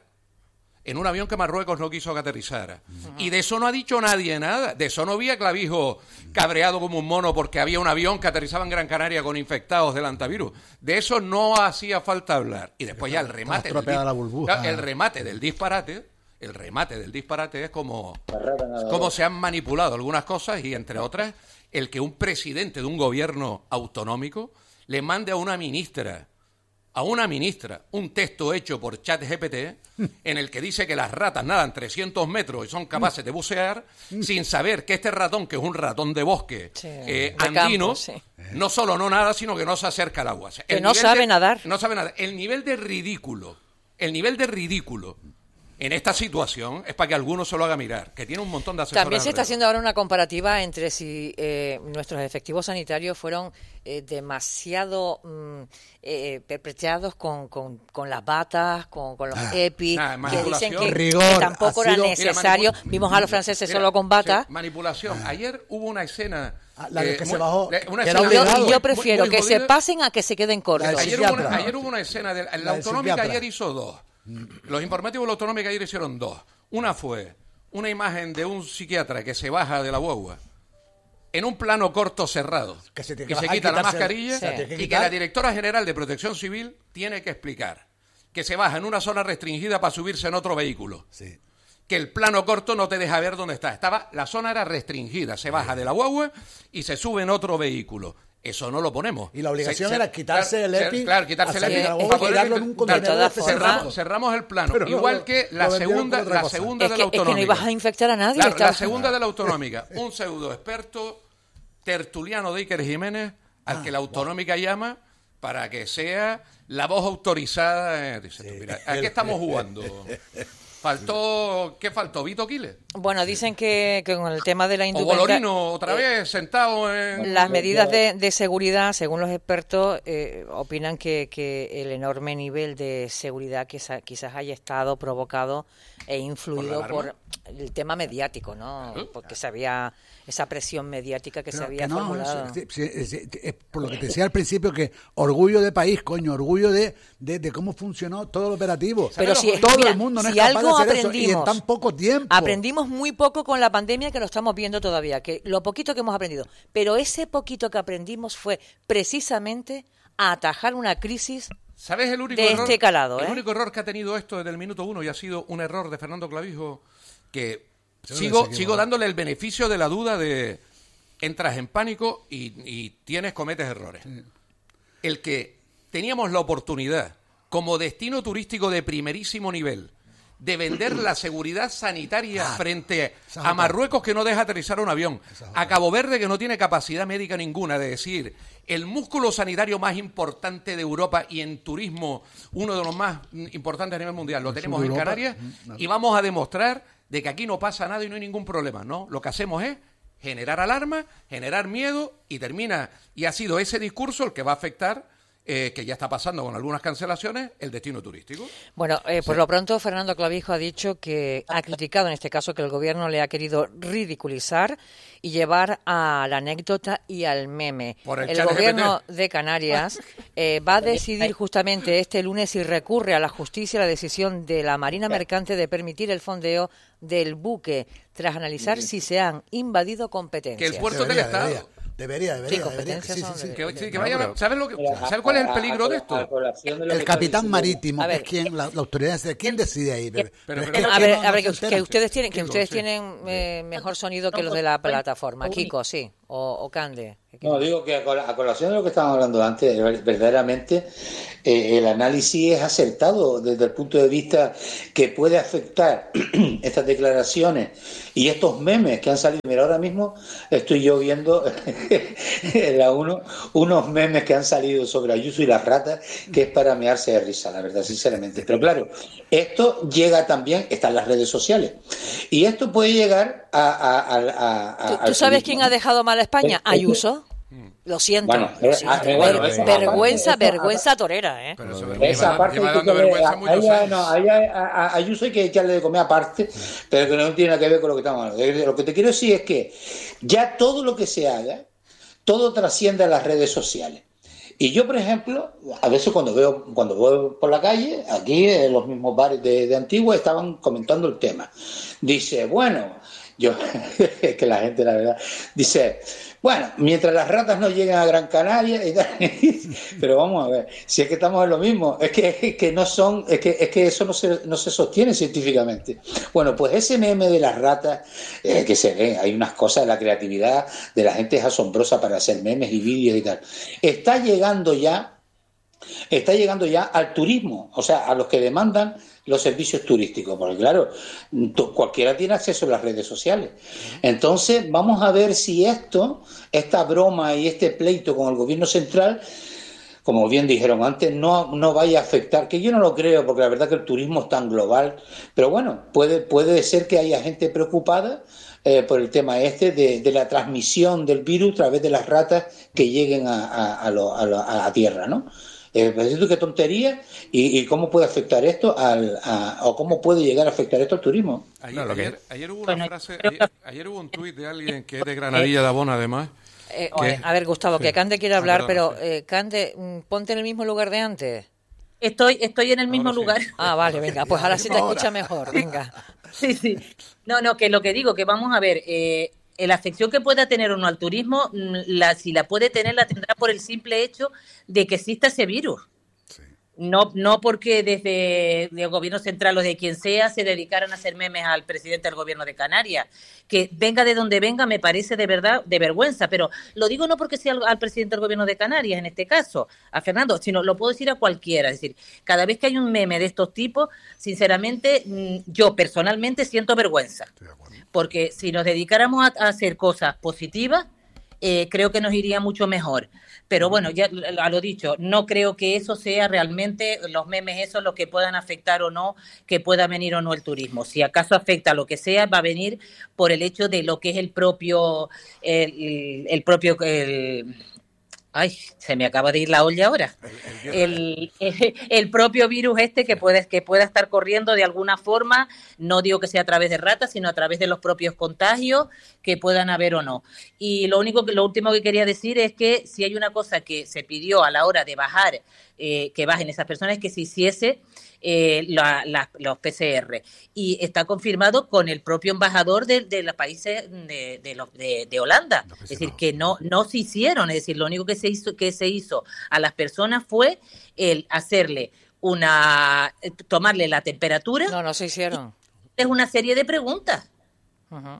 B: en un avión que Marruecos no quiso que aterrizara. Uh-huh. Y de eso no ha dicho nadie nada. De eso no había Clavijo cabreado como un mono porque había un avión que aterrizaba en Gran Canaria con infectados del antivirus. De eso no hacía falta hablar. Y después ya el remate, del,
F: la burbuja.
B: el remate del disparate, el remate del disparate es como, como se han manipulado algunas cosas y, entre otras, el que un presidente de un gobierno autonómico le mande a una ministra a una ministra un texto hecho por ChatGPT en el que dice que las ratas nadan trescientos metros y son capaces de bucear sin saber que este ratón, que es un ratón de bosque sí, eh, de andino, campo, sí. no solo no nada, sino que no se acerca al agua. O sea,
A: que no sabe
B: de,
A: nadar.
B: No sabe nadar. El nivel de ridículo, el nivel de ridículo en esta situación es para que alguno se lo haga mirar, que tiene un montón de asesores.
A: También se está
B: alrededor.
A: haciendo ahora una comparativa entre si eh, nuestros efectivos sanitarios fueron eh, demasiado mm, eh, perpetrados con, con, con las batas, con, con los ah, EPI, nah, que dicen que,
F: rigor,
A: que tampoco era necesario. Mira, Vimos a los franceses mira, solo con batas.
B: Sí, manipulación. Ah. Ayer hubo una escena...
F: Ah, la de que eh, se bajó.
B: Una
F: que
B: escena,
A: yo, yo prefiero muy, muy que
B: jodida.
A: se pasen a que se queden cortos.
B: Ayer hubo, una, ayer hubo una escena, de, la, la autonómica ayer hizo dos. Los informativos de la autonómica ayer hicieron dos. Una fue una imagen de un psiquiatra que se baja de la guagua en un plano corto cerrado,
F: que se,
B: que se quita la mascarilla
A: sí.
B: que y que la directora general de Protección Civil tiene que explicar que se baja en una zona restringida para subirse en otro vehículo.
F: Sí.
B: Que el plano corto no te deja ver dónde está. Estaba, la zona era restringida, se baja de la guagua y se sube en otro vehículo. Eso no lo ponemos.
F: Y la obligación
B: se,
F: era quitarse
B: claro,
F: el EPI.
B: Claro, quitarse el EPI.
F: Y tirarlo en un contenedor.
B: Cerramos, cerramos el plano.
F: Pero
B: Igual
F: no,
B: que la segunda, la segunda
A: es
B: de
A: que,
B: la autonómica.
A: Es que no ibas a infectar a nadie.
B: La,
A: estaba...
B: la segunda de la autonómica. Un pseudo experto tertuliano de Iker Jiménez, al ah, que la autonómica wow. llama para que sea la voz autorizada. Dice, sí. Mira, ¿a qué estamos jugando? Faltó, ¿qué faltó? ¿Vito Quiles?
A: Bueno, dicen que, que con el tema de la indumentaria...
B: O Bolorino, otra vez, eh, sentado en...
A: Las medidas de, de seguridad, según los expertos, eh, opinan que, que el enorme nivel de seguridad que sa, quizás haya estado provocado e influido por, por el tema mediático, ¿no? ¿Eh? Porque se había esa presión mediática que Pero se había que no, formulado.
F: Es, es, es, es por lo que te decía al principio, que orgullo de país, coño, orgullo de, de, de cómo funcionó todo el operativo.
A: Pero si,
F: todo
A: mira,
F: el mundo no
A: si
F: es capaz
A: algo
F: de hacer
A: aprendimos,
F: eso, y en tan poco tiempo.
A: Aprendimos muy poco con la pandemia, que lo estamos viendo todavía, que lo poquito que hemos aprendido. Pero ese poquito que aprendimos fue precisamente a atajar una crisis
B: ¿Sabes el único
A: de
B: error,
A: este calado?
B: El
A: ¿eh?
B: único error que ha tenido esto desde el minuto uno y ha sido un error de Fernando Clavijo, que sigo, sigo dándole el beneficio de la duda de entras en pánico y, y tienes, cometes errores. Sí. El que teníamos la oportunidad como destino turístico de primerísimo nivel de vender la seguridad sanitaria ah, frente a Marruecos, que no deja aterrizar un avión, a Cabo Verde, que no tiene capacidad médica ninguna, de decir, el músculo sanitario más importante de Europa y en turismo uno de los más importantes a nivel mundial, lo tenemos en Canarias, y vamos a demostrar de que aquí no pasa nada y no hay ningún problema, ¿no? Lo que hacemos es generar alarma, generar miedo, y termina, y ha sido ese discurso el que va a afectar, Eh, que ya está pasando con algunas cancelaciones, el destino turístico.
A: Bueno, eh, por sí. lo pronto Fernando Clavijo ha dicho que ha criticado en este caso que el gobierno le ha querido ridiculizar y llevar a la anécdota y al meme.
B: Por el
A: el gobierno G P T de Canarias eh, va a decidir justamente este lunes si recurre a la justicia la decisión de la Marina Mercante de permitir el fondeo del buque tras analizar si se han invadido competencias.
B: Que el puerto del Estado...
F: Debería. Debería, debería,
A: sí,
F: debería. Sí, sí, sí.
B: Que, que, que vaya, ¿sabes lo que, ¿sabes cuál es el peligro de esto?
F: El capitán marítimo, que es quien, la, la autoridad, ¿quién decide ahí? Pero,
A: pero, pero, pero, a ver, a ver que, que ustedes tienen, que ustedes tienen eh, mejor sonido que los de la plataforma. Kiko, sí, o, o Cande.
D: No, digo que a colación de lo que estábamos hablando antes, verdaderamente eh, el análisis es acertado desde el punto de vista que puede afectar estas declaraciones y estos memes que han salido. Mira, ahora mismo estoy yo viendo la uno, unos memes que han salido sobre Ayuso y las ratas, que es para mearse de risa, la verdad, sinceramente. Pero claro, esto llega también, está en las redes sociales, y esto puede llegar a... a, a, a
A: ¿Tú, ¿tú sabes quién ha dejado mal a España? Ayuso. Lo siento. Bueno, lo siento. Ah, bueno, Ver, vergüenza, parte, vergüenza esa, torera, ¿eh?
D: Pero eso, esa lleva, parte lleva dando que vergüenza a, muchos años. No, a, a, a Ayuso hay que echarle de comer aparte, pero que no tiene nada que ver con lo que estamos hablando. Lo que te quiero decir es que ya todo lo que se haga, todo trasciende a las redes sociales. Y yo, por ejemplo, a veces cuando veo cuando voy por la calle, aquí en los mismos bares de, de Antigua estaban comentando el tema. Dice, bueno, yo es que la gente, la verdad, dice... Bueno, mientras las ratas no lleguen a Gran Canaria y tal, pero vamos a ver, si es que estamos en lo mismo, es que, es que no son, es que, es que eso no se, no se sostiene científicamente. Bueno, pues ese meme de las ratas, eh, que se ve, hay unas cosas, la creatividad de la gente es asombrosa para hacer memes y vídeos y tal. Está llegando ya, está llegando ya al turismo, o sea, a los que demandan los servicios turísticos, porque claro, cualquiera tiene acceso a las redes sociales. Entonces, vamos a ver si esto, esta broma y este pleito con el gobierno central, como bien dijeron antes, no, no vaya a afectar, que yo no lo creo, porque la verdad que el turismo es tan global, pero bueno, puede, puede ser que haya gente preocupada eh, por el tema este de, de la transmisión del virus a través de las ratas que lleguen a, a, a, lo, a, lo, a la tierra, ¿no? Eh, qué tontería y, y cómo puede afectar esto al, a, o cómo puede llegar a afectar esto al turismo.
B: Ayer, no, ayer, ayer hubo una frase, ayer, ayer hubo un tuit de alguien que es de Granadilla de Abón, además.
A: Eh, que, a ver, Gustavo, sí. que Cande quiere hablar, ah, perdón, pero eh, Cande, ponte en el mismo lugar de antes.
E: Estoy, estoy en el mismo ahora lugar. Sí.
A: Ah, vale, venga, pues ahora sí te escucha mejor, venga.
E: Sí, sí. No, no, que lo que digo, que vamos a ver, eh, la afección que pueda tener o no al turismo, la, si la puede tener, la tendrá por el simple hecho de que exista ese virus. Sí. No, no porque desde el gobierno central o de quien sea se dedicaran a hacer memes al presidente del gobierno de Canarias. Que venga de donde venga me parece de verdad de vergüenza, pero lo digo no porque sea al, al presidente del gobierno de Canarias, en este caso, a Fernando, sino lo puedo decir a cualquiera. Es decir, cada vez que hay un meme de estos tipos, sinceramente, yo personalmente siento vergüenza. Porque si nos dedicáramos a, a hacer cosas positivas, eh, creo que nos iría mucho mejor. Pero bueno, ya a lo dicho, no creo que eso sea realmente los memes esos los que puedan afectar o no, que pueda venir o no el turismo. Si acaso afecta lo que sea, va a venir por el hecho de lo que es el propio, el, el propio... El, Ay, se me acaba de ir la olla ahora. El, el, el propio virus este que puede, que pueda estar corriendo de alguna forma, no digo que sea a través de ratas, sino a través de los propios contagios que puedan haber o no. Y lo único que, lo último que quería decir es que si hay una cosa que se pidió a la hora de bajar, eh, que bajen esas personas, es que se hiciese eh, la, la, los P C R. Y está confirmado con el propio embajador de, de los países de, de, los, de, de Holanda. Es decir, que no, no se hicieron. Es decir, lo único que se hizo, que se hizo a las personas fue el hacerle una, tomarle la temperatura.
A: No, no se hicieron.
E: Es una serie de preguntas.
A: Uh-huh.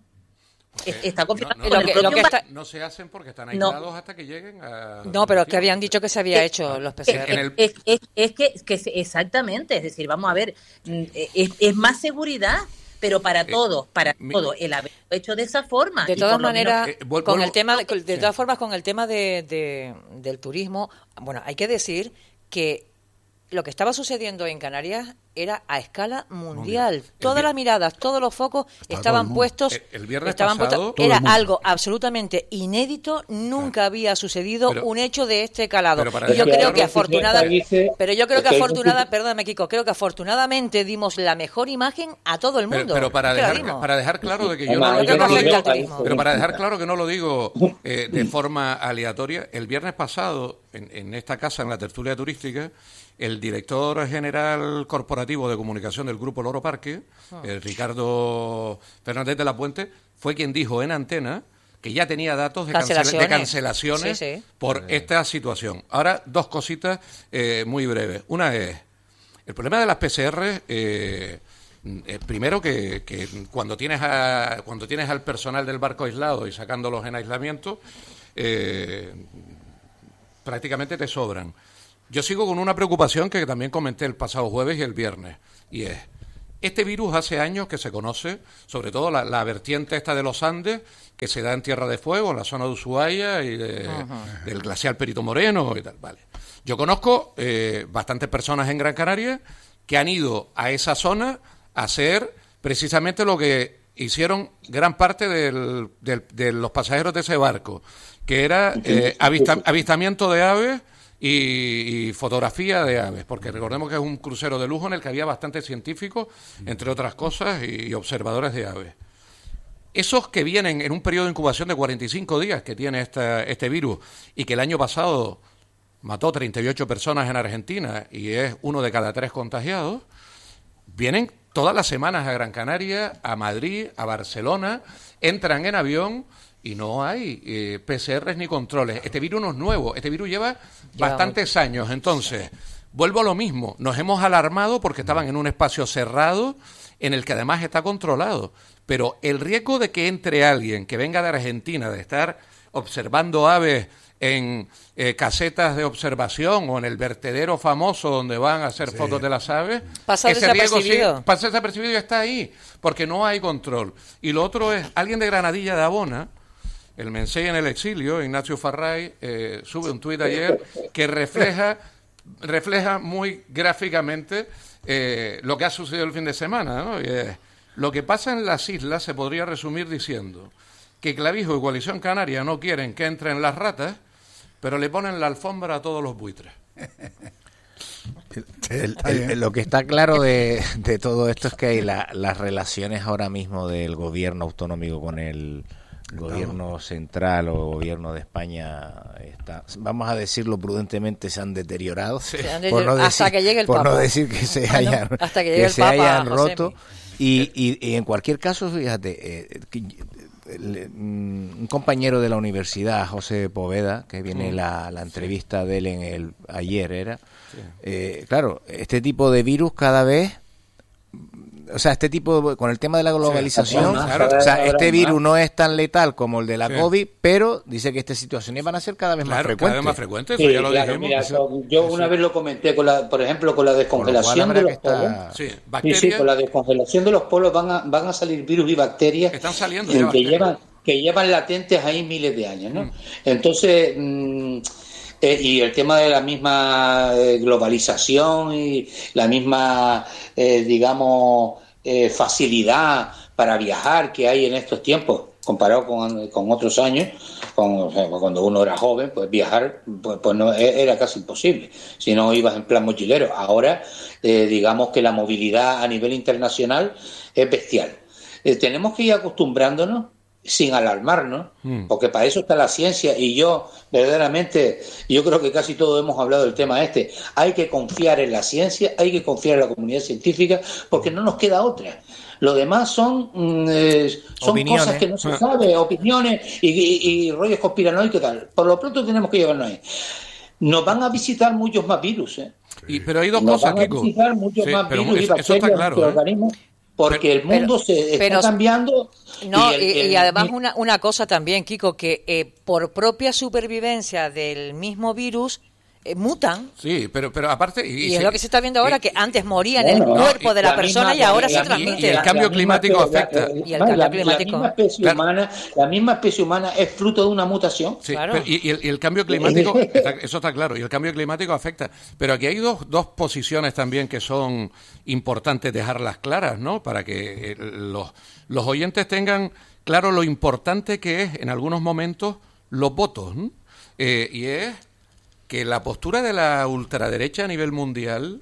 E: Está confirmado.
B: No, no, lo que, lo que está... no se hacen porque están aislados no. hasta que lleguen a...
A: No, pero que habían dicho que se había hecho los P C R.
E: Es, es, es, es que, que exactamente, es decir, vamos a ver, es, es más seguridad, pero para todos, para eh, todo, el haber hecho de esa forma.
A: De todas maneras, eh, con vuelvo, el tema, de, de todas formas, con el tema de, de, del turismo, bueno, hay que decir que lo que estaba sucediendo en Canarias era a escala mundial. mundial. Todas las miradas, todos los focos Está estaban puestos. El,
B: el viernes
A: estaban
B: pasado,
A: puestos, era algo absolutamente inédito. Nunca claro. había sucedido pero, un hecho de este calado. Y yo creo que afortunadamente, pero yo creo que afortunadamente, perdóname, Kiko, creo que afortunadamente dimos la mejor imagen a todo el mundo.
B: Pero, pero para dejar para dejar claro de que yo no, yo no lo digo, pero para dejar claro que no lo digo eh, de forma aleatoria, el viernes pasado en, en esta casa, en la tertulia turística, el director general corporativo de comunicación del Grupo Loro Parque, oh. eh, Ricardo Fernández de la Puente, fue quien dijo en antena que ya tenía datos de cancelaciones, de cancelaciones sí, sí. por sí. esta situación. Ahora, dos cositas eh, muy breves. Una es, el problema de las P C R, eh, eh, primero que, que cuando tienes a, cuando tienes al personal del barco aislado y sacándolos en aislamiento, eh, prácticamente te sobran. Yo sigo con una preocupación que también comenté el pasado jueves y el viernes, y es, este virus hace años que se conoce, sobre todo la, la vertiente esta de los Andes, que se da en Tierra de Fuego, en la zona de Ushuaia y de, del glaciar Perito Moreno y tal, vale. Yo conozco eh, bastantes personas en Gran Canaria que han ido a esa zona a hacer precisamente lo que hicieron gran parte del, del, de los pasajeros de ese barco, que era eh, avista, avistamiento de aves y, y fotografía de aves, porque recordemos que es un crucero de lujo en el que había bastantes científicos, entre otras cosas, y, y observadores de aves. Esos que vienen en un periodo de incubación de cuarenta y cinco días que tiene esta, este virus, y que el año pasado mató treinta y ocho personas en Argentina y es uno de cada tres contagiados, vienen todas las semanas a Gran Canaria, a Madrid, a Barcelona, entran en avión y no hay eh, P C Rs ni controles. Este virus no es nuevo, este virus lleva bastantes años. Entonces, vuelvo a lo mismo, nos hemos alarmado porque estaban en un espacio cerrado en el que además está controlado. Pero el riesgo de que entre alguien que venga de Argentina, de estar observando aves en eh, casetas de observación o en el vertedero famoso donde van a hacer sí. fotos de las aves,
A: pasa
B: ese riesgo sí,
A: desapercibido.
B: pasa desapercibido y está ahí, porque no hay control. Y lo otro es, alguien de Granadilla de Abona, el Mensei en el exilio, Ignacio Farray, eh, sube un tuit ayer que refleja, refleja muy gráficamente eh, lo que ha sucedido el fin de semana, ¿no? Y es, lo que pasa en las islas se podría resumir diciendo que Clavijo y Coalición Canaria no quieren que entren las ratas, pero le ponen la alfombra a todos los buitres.
C: El, el, el, lo que está claro de, de todo esto es que hay la, las relaciones ahora mismo del gobierno autonómico con el gobierno central o gobierno de España, está, vamos a decirlo prudentemente, se han deteriorado.
A: Sí. Se han deteriorado por no decir, hasta que llegue el
C: por
A: Papa.
C: no decir que se
A: ah,
C: hayan,
A: no, hasta que llegue
C: que
A: el
C: se
A: Papa,
C: hayan
A: Josemi.
C: roto. Y, y, y en cualquier caso, fíjate, eh, que, el, un compañero de la universidad, José Poveda, que viene mm, la, la entrevista sí. de él en el ayer, era, sí. eh, claro, este tipo de virus cada vez, o sea, este tipo de, con el tema de la globalización, sí, claro, o sea, este virus no es tan letal como el de la sí. COVID, pero dice que estas situaciones van a ser cada vez
B: claro,
C: más frecuentes.
B: Cada vez más frecuentes,
D: sí,
B: eso ya lo
D: claro,
B: dijimos.
D: Mira, yo, yo una sí. vez lo comenté, con la, por ejemplo, con la descongelación de los está... polos.
B: Sí,
D: sí, sí, con la descongelación de los polos van a, van a salir virus y bacterias
B: Están saliendo
D: que,
B: ya
D: que, llevan, que llevan latentes ahí miles de años, ¿no? Mm. Entonces... Mmm, Eh, y el tema de la misma eh, globalización y la misma, eh, digamos, eh, facilidad para viajar que hay en estos tiempos, comparado con, con otros años, con, o sea, cuando uno era joven, pues viajar pues, pues no era casi imposible, si no ibas en plan mochilero. Ahora, eh, digamos que la movilidad a nivel internacional es bestial. Eh, tenemos que ir acostumbrándonos sin alarmarnos, mm. porque para eso está la ciencia, y yo verdaderamente, yo creo que casi todos hemos hablado del tema este, hay que confiar en la ciencia, hay que confiar en la comunidad científica, porque no nos queda otra. Lo demás son, eh, son cosas que no se sabe, opiniones y, y, y rollos conspiranoicos y tal. Por lo pronto tenemos que llevarnos ahí. Nos van a visitar muchos más virus, ¿eh?
B: Y, pero hay dos
D: nos
B: cosas,
D: van
B: Kiko.
D: A visitar muchos
B: sí,
D: más virus
B: eso,
D: y bacterias
B: está claro,
D: en nuestro organismo. Porque el mundo pero, se está pero, cambiando.
A: No, y, el,
D: y,
A: el, y además una, una cosa también, Kiko, que eh, por propia supervivencia del mismo virus eh, mutan.
B: Sí, pero pero aparte...
A: Y, y es se, lo que se está viendo ahora, y, que antes moría bueno, en el cuerpo no, de la, la persona misma, y ahora se transmite.
B: Y el cambio climático afecta.
A: Y el cambio
D: la,
A: climático.
D: La misma, especie claro. humana, la misma especie humana es fruto de una mutación.
B: Sí, claro. pero, y, y, el, y el cambio climático, está, eso está claro, y el cambio climático afecta. Pero aquí hay dos, dos posiciones también que son importantes dejarlas claras, ¿no? Para que eh, los, los oyentes tengan claro lo importante que es en algunos momentos los votos, ¿no? Eh, y es que la postura de la ultraderecha a nivel mundial,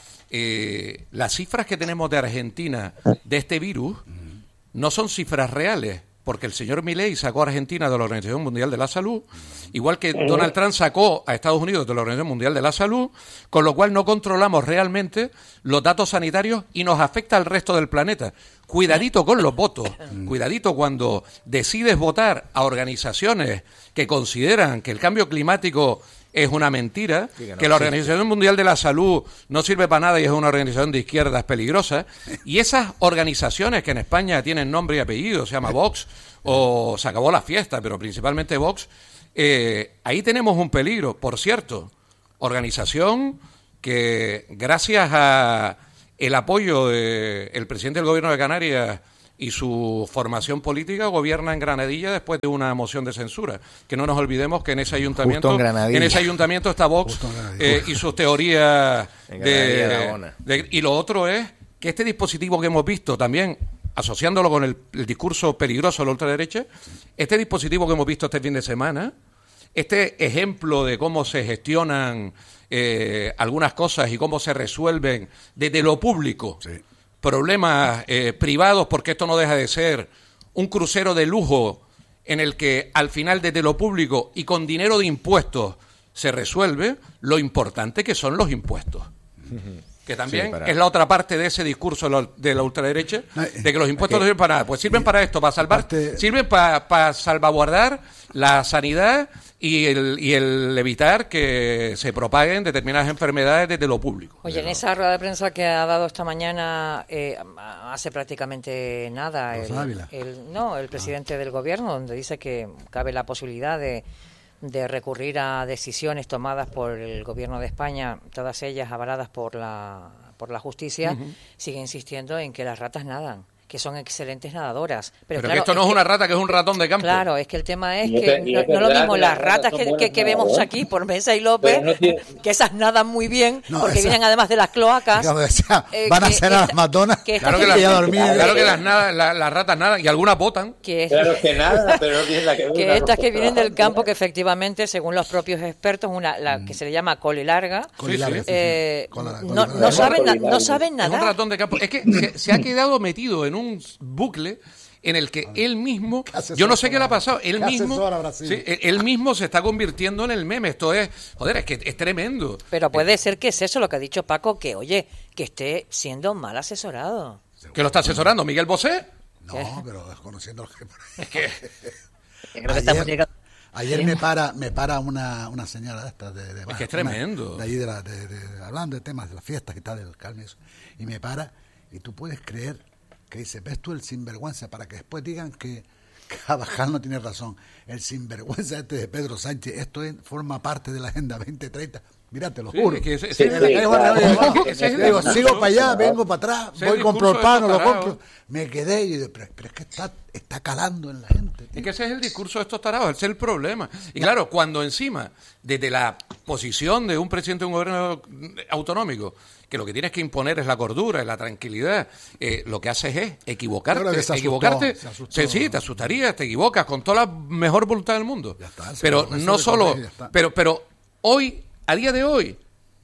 B: eh, las cifras que tenemos de Argentina de este virus no son cifras reales, porque el señor Milei sacó a Argentina de la Organización Mundial de la Salud, igual que Donald Trump sacó a Estados Unidos de la Organización Mundial de la Salud, con lo cual no controlamos realmente los datos sanitarios y nos afecta al resto del planeta. Cuidadito con los votos, cuidadito cuando decides votar a organizaciones que consideran que el cambio climático es una mentira, sí, que, no, que la Organización sí, sí. Mundial de la Salud no sirve para nada y es una organización de izquierdas peligrosa, y esas organizaciones que en España tienen nombre y apellido, se llama Vox, o se acabó la fiesta, pero principalmente Vox, Eh, ahí tenemos un peligro. Por cierto, organización que gracias a el apoyo del presidente del Gobierno de Canarias y su formación política gobierna en Granadilla después de una moción de censura. Que no nos olvidemos que en ese ayuntamiento en, en ese ayuntamiento está Vox eh, y sus teorías de, de... Y lo otro es que este dispositivo que hemos visto también, asociándolo con el, el discurso peligroso de la ultraderecha, este dispositivo que hemos visto este fin de semana, este ejemplo de cómo se gestionan eh, algunas cosas y cómo se resuelven desde lo público, sí. problemas eh, privados, porque esto no deja de ser un crucero de lujo en el que al final desde lo público y con dinero de impuestos se resuelve lo importante que son los impuestos. Que también sí, para... es la otra parte de ese discurso de la ultraderecha, de que los impuestos no sirven para nada. Pues sirven para esto, para salvar, parte... sirven para, para salvaguardar la sanidad y el, y el evitar que se propaguen determinadas enfermedades desde lo público.
A: Oye, en esa rueda de prensa que ha dado esta mañana, eh, hace prácticamente nada el, el, no, el presidente ah. del gobierno, donde dice que cabe la posibilidad de... de recurrir a decisiones tomadas por el Gobierno de España, todas ellas avaladas por la por la justicia, uh-huh. sigue insistiendo en que las ratas nadan, que son excelentes nadadoras. Pero,
B: Pero
A: claro,
B: que esto no es,
A: es
B: una
A: que,
B: rata, que es un ratón de campo.
A: Claro, es que el tema es que no, no lo mismo las ratas que, que, que vemos aquí por Mesa y López, no tiene... que esas nadan muy bien, no, porque esa... vienen además de las cloacas.
F: Digamos, esa, eh, van a ser a las matonas.
B: Que claro, que, las, claro, claro que las, nada, la, las ratas nadan y algunas botan.
D: Que es, claro que nada, pero no tiene la que ver.
A: Que estas que vienen del campo, que efectivamente, según los propios expertos, una la que se le llama cole larga,
F: cole larga
A: eh, sí, sí. No, no, no saben no saben nadar.
B: Es un ratón de campo. Es que se, se ha quedado metido en un bucle en el que él mismo, yo no sé qué le ha pasado, él mismo, sí, él mismo se está convirtiendo en el meme. Esto es, joder, es que es tremendo.
A: Pero puede ser que es eso lo que ha dicho Paco, que oye, que esté siendo mal asesorado.
B: ¿Que lo está asesorando Miguel Bosé?
F: No, pero desconociendo lo que...
B: Es que...
E: Creo que estamos llegando...
F: Ayer me para me para una, una señora de estas, de, de,
B: es que es tremendo.
F: Una, de allí, de, la, de, de, hablando de temas de las fiestas y tal, del Carmen, y me para, y tú puedes creer que dice, ves tú el sinvergüenza, para que después digan que Carvajal no tiene razón. El sinvergüenza este de Pedro Sánchez, esto es, forma parte de la Agenda veinte treinta. Mira, te lo
B: sí,
F: juro.
B: Es que ese,
F: sí,
B: ese,
F: sí,
B: sí,
F: claro. Digo, sigo para allá, vengo para atrás, ese voy, compro el pan, lo compro. Me quedé y digo, pero, pero es que está, está calando en la gente. Tío.
B: Es que ese es el discurso de estos tarados, ese es el problema. Y claro, cuando encima, desde la posición de un presidente de un gobierno autonómico, que lo que tienes que imponer es la cordura, es la tranquilidad, eh, lo que haces es equivocarte.
F: Se asustó,
B: equivocarte,
F: se asustó,
B: sí, sí, te asustarías, te equivocas con toda la mejor voluntad del mundo. Ya está, pero no solo, pero, pero hoy, a día de hoy,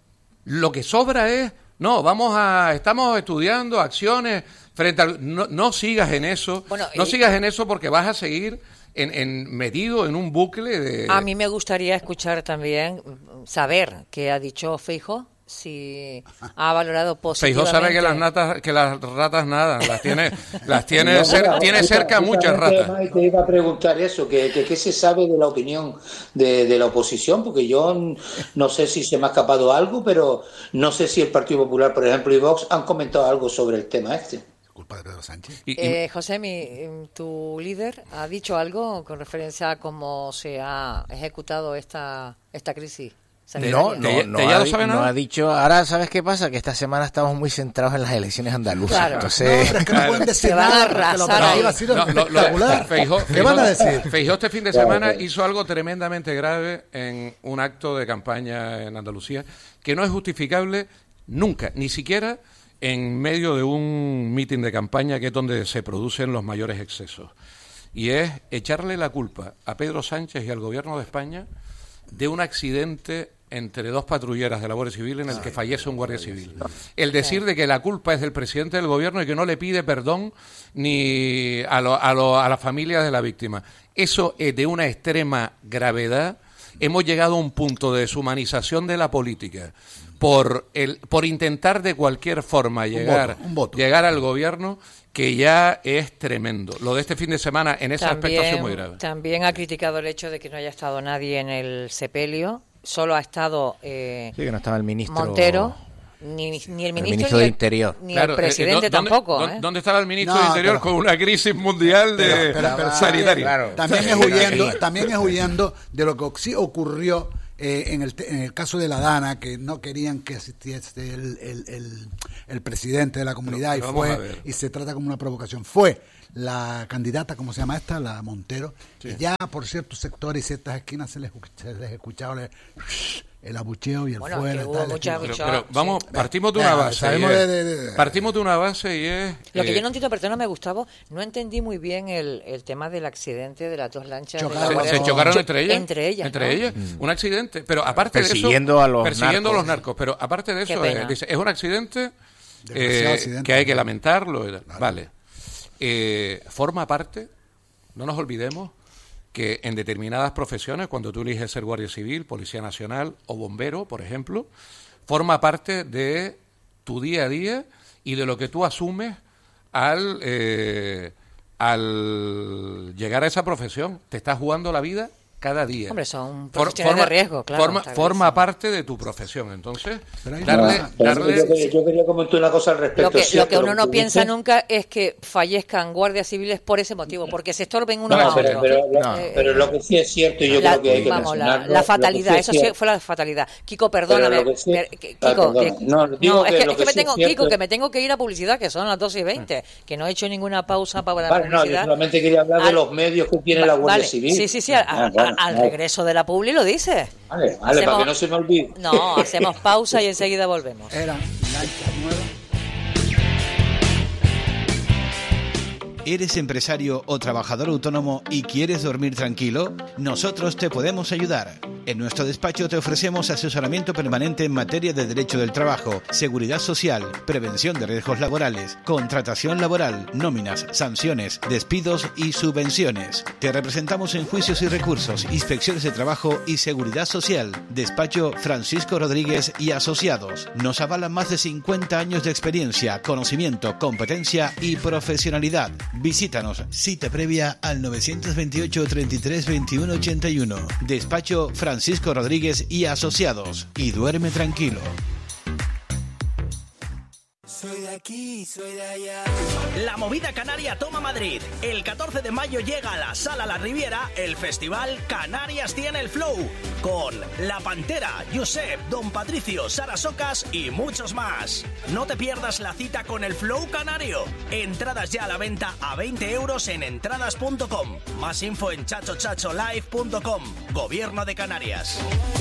B: lo que sobra es, no, vamos a, estamos estudiando acciones frente al, no, no sigas en eso, bueno, no y, sigas en eso porque vas a seguir en, en metido en un bucle de...
A: A mí me gustaría escuchar también, saber qué ha dicho Feijóo, si ha valorado positivamente.
B: Feijóo sabe que las natas, que las ratas nadan, las tiene, las tiene, no, cer, tiene esta, cerca muchas ratas.
D: Te iba a preguntar eso, que, que qué se sabe de la opinión de, de la oposición, porque yo no sé si se me ha escapado algo, pero no sé si el Partido Popular, por ejemplo, y Vox han comentado algo sobre el tema este.
F: Culpa de Pedro Sánchez.
A: Y, y... Eh, José, mi, tu líder ha dicho algo con referencia a cómo se ha ejecutado esta esta crisis.
C: No, no, no, ha, no ha dicho. Ahora, ¿sabes qué pasa? Que esta semana estamos muy centrados en las elecciones andaluzas.
A: Claro.
C: Entonces,
F: no, pero es que no pueden decir nada.
B: ¿Qué van a decir? Feijóo este fin de semana hizo algo tremendamente grave en un acto de campaña en Andalucía que no es justificable nunca, ni siquiera en medio de un mitin de campaña, que es donde se producen los mayores excesos. Y es echarle la culpa a Pedro Sánchez y al Gobierno de España de un accidente entre dos patrulleras de la Guardia Civil en el que fallece un guardia civil. El decir de que la culpa es del presidente del gobierno y que no le pide perdón ni a, lo, a, lo, a las familias de la víctima. Eso es de una extrema gravedad. Hemos llegado a un punto de deshumanización de la política por el por intentar de cualquier forma llegar,
F: un voto, un voto.
B: llegar al gobierno, que ya es tremendo. Lo de este fin de semana en ese también, aspecto es muy grave.
A: También ha criticado el hecho de que no haya estado nadie en el sepelio. Solo ha estado eh,
C: sí, que no estaba el ministro
A: Montero. Ni, ni el ministro,
C: el ministro
A: ni
C: de
A: el,
C: Interior.
A: Ni
B: Claro,
A: el presidente
B: eh, ¿dónde,
A: tampoco.
B: ¿dónde,
A: ¿eh?
B: ¿Dónde estaba el ministro
F: No,
B: de Interior
F: pero,
B: con una crisis mundial de
F: pero, pero, pero,
B: sanitaria?
C: Claro.
F: También es huyendo, también es huyendo de lo que sí ocurrió eh, en, el, en el caso de la Dana, que no querían que asistiese el, el, el, el presidente de la comunidad,
B: pero, pero
F: y fue
B: vamos a ver.
F: y se trata como una provocación. Fue la candidata, ¿cómo se llama esta? La Montero,
B: Sí.
F: y ya por ciertos sectores y ciertas esquinas se les, se les escuchaba el, el abucheo y el
A: Bueno,
F: fuera.
A: que hubo
F: tal,
A: mucha-
F: aquello.
B: Pero, pero
A: Sí.
B: vamos, partimos de
F: Venga,
B: una base.
F: sabemos
B: y es-
F: de- de- de-
B: Partimos de una base y es...
A: Lo que
B: eh,
A: yo no entiendo, perdóname, Gustavo, no entendí muy bien el, el tema del accidente de las dos lanchas. de la
F: Chocaron.
B: se,
A: Guardia
B: se
A: Civil.
B: chocaron
A: Cho-
B: entre ellas.
A: Entre ellas,
B: Entre
A: ¿no?
B: ellas. Un accidente. Pero aparte
C: Persiguiendo
B: de eso...
C: a los
B: persiguiendo a
C: narcos.
B: los narcos. Pero aparte de
A: Qué
B: eso, es,
A: pena.
B: dice, es un accidente,
F: Demasiado
B: eh,
F: accidente.
B: que hay que lamentarlo. y tal. Vale. Eh, forma parte, no nos olvidemos, que en determinadas profesiones, cuando tú eliges ser guardia civil, policía nacional o bombero, por ejemplo, forma parte de tu día a día y de lo que tú asumes al, eh, al llegar a esa profesión. Te estás jugando la vida cada día.
A: Hombre, son
B: For-
A: profesiones de riesgo, claro,
B: Forma,
A: está
B: forma
A: clarísimo.
B: parte de tu profesión. Entonces,
F: Pero hay
B: darle...
F: una-
D: Pero
B: darle
D: yo, quería, yo quería comentar una cosa al respecto.
A: Lo que,
D: Sí,
A: lo que
D: pero
A: uno no
D: tú
A: piensa
D: dices-
A: nunca es que fallezcan guardias civiles por ese motivo, porque se estorben uno
D: No,
A: a
D: pero,
A: otro.
D: pero,
C: No.
A: Eh,
D: pero lo que sí es cierto, y yo
A: la,
D: creo que hay que
A: vamos, la,
D: mencionarlo,
A: la
D: lo que
A: fatalidad,
D: sí es
A: eso sí
D: cierto-
A: fue la fatalidad. Kiko, perdóname.
D: Pero lo que sí-
A: per- que-
D: ah,
A: Kiko,
D: perdona.
A: que-
D: No, digo
A: no,
D: que
A: es que,
D: lo
A: es que
D: que
A: me
D: sí es
A: tengo,
D: cierto
A: Kiko, que
D: es-
A: me tengo que ir a publicidad, que son las dos y veinte, que no he hecho ninguna pausa para la
D: Vale, no, yo
A: publicidad.
D: solamente quería hablar de
A: Al-
D: los medios que tiene la
A: Va-
D: Guardia
A: vale,
D: Civil.
A: Sí, sí, sí, al,
D: Ah,
A: al-
D: bueno,
A: al
D: vale.
A: regreso de la publi lo dice.
D: Vale, vale, para
A: Hacemos-
D: que no se me olvide.
A: No, hacemos pausa y enseguida volvemos.
F: Eran lanchas nuevas.
G: ¿Eres empresario o trabajador autónomo y quieres dormir tranquilo? Nosotros te podemos ayudar. En nuestro despacho te ofrecemos asesoramiento permanente en materia de derecho del trabajo, seguridad social, prevención de riesgos laborales, contratación laboral, nóminas, sanciones, despidos y subvenciones. Te representamos en juicios y recursos, inspecciones de trabajo y seguridad social. Despacho Francisco Rodríguez y Asociados. Nos avalan más de cincuenta años de experiencia, conocimiento, competencia y profesionalidad. Visítanos, cita previa al nueve dos ocho, treinta y tres, veintiuno ochenta y uno. Despacho Francisco Rodríguez y Asociados. Y duerme tranquilo.
H: Soy de aquí, soy de allá.
I: La movida canaria toma Madrid. El catorce de mayo llega a la Sala La Riviera el festival Canarias tiene el flow, con La Pantera, Josep, Don Patricio, Sara Socas y muchos más. No te pierdas la cita con el flow canario. Entradas ya a la venta a veinte euros en entradas punto com. Más info en chacho chacho live punto com. Gobierno de Canarias.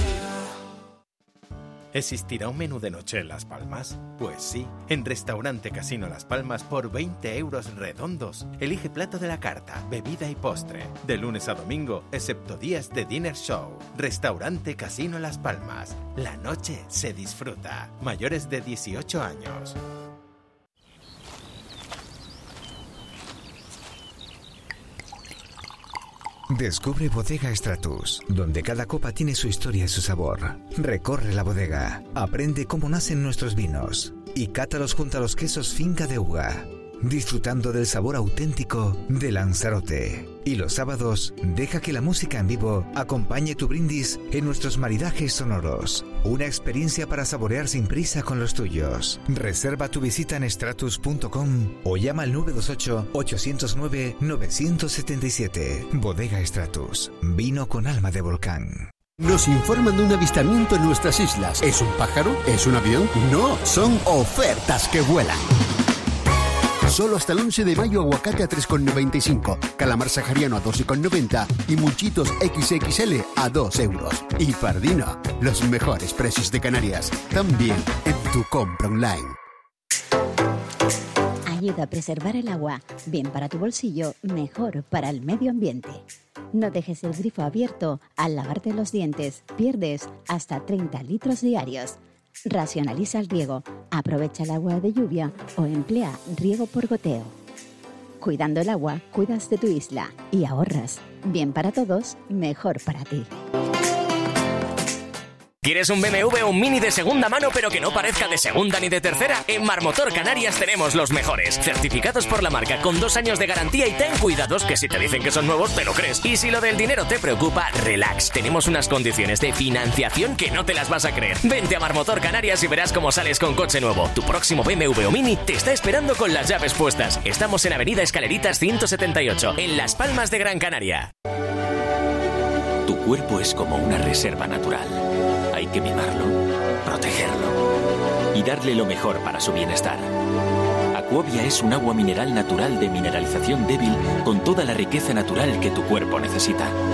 J: ¿Existirá un menú de noche en Las Palmas? Pues sí, en Restaurante Casino Las Palmas por veinte euros redondos. Elige plato de la carta, bebida y postre. De lunes a domingo, excepto días de dinner show. Restaurante Casino Las Palmas. La noche se disfruta. Mayores de dieciocho años.
K: Descubre Bodega Stratus, donde cada copa tiene su historia y su sabor. Recorre la bodega, aprende cómo nacen nuestros vinos y cátalos junto a los quesos Finca de Uga, disfrutando del sabor auténtico de Lanzarote. Y los sábados, deja que la música en vivo acompañe tu brindis en nuestros maridajes sonoros. Una experiencia para saborear sin prisa con los tuyos. Reserva tu visita en stratus punto com o llama al nueve dos ocho, ocho cero nueve, nueve siete siete. Bodega Stratus, vino con alma de volcán.
L: Nos informan de un avistamiento en nuestras islas. ¿Es un pájaro? ¿Es un avión? No, son ofertas que vuelan. Solo hasta el once de mayo aguacate a tres con noventa y cinco, calamar sahariano a dos con noventa y muchitos equis equis ele a dos euros. Y Pardino, los mejores precios de Canarias, también en tu compra online.
M: Ayuda a preservar el agua, bien para tu bolsillo, mejor para el medio ambiente. No dejes el grifo abierto, al lavarte los dientes pierdes hasta treinta litros diarios. Racionaliza el riego, aprovecha el agua de lluvia o emplea riego por goteo. Cuidando el agua, cuidas de tu isla y ahorras. Bien para todos, mejor para ti.
N: ¿Quieres un B M W o un Mini de segunda mano pero que no parezca de segunda ni de tercera? En Marmotor Canarias tenemos los mejores. Certificados por la marca con dos años de garantía y ten cuidados que si te dicen que son nuevos te lo crees. Y si lo del dinero te preocupa, relax. Tenemos unas condiciones de financiación que no te las vas a creer. Vente a Marmotor Canarias y verás cómo sales con coche nuevo. Tu próximo B M W o Mini te está esperando con las llaves puestas. Estamos en Avenida Escaleritas ciento setenta y ocho, en Las Palmas de Gran Canaria.
O: Tu cuerpo es como una reserva natural. Hay que mimarlo, protegerlo y darle lo mejor para su bienestar. Aquovia es un agua mineral natural de mineralización débil con toda la riqueza natural que tu cuerpo necesita.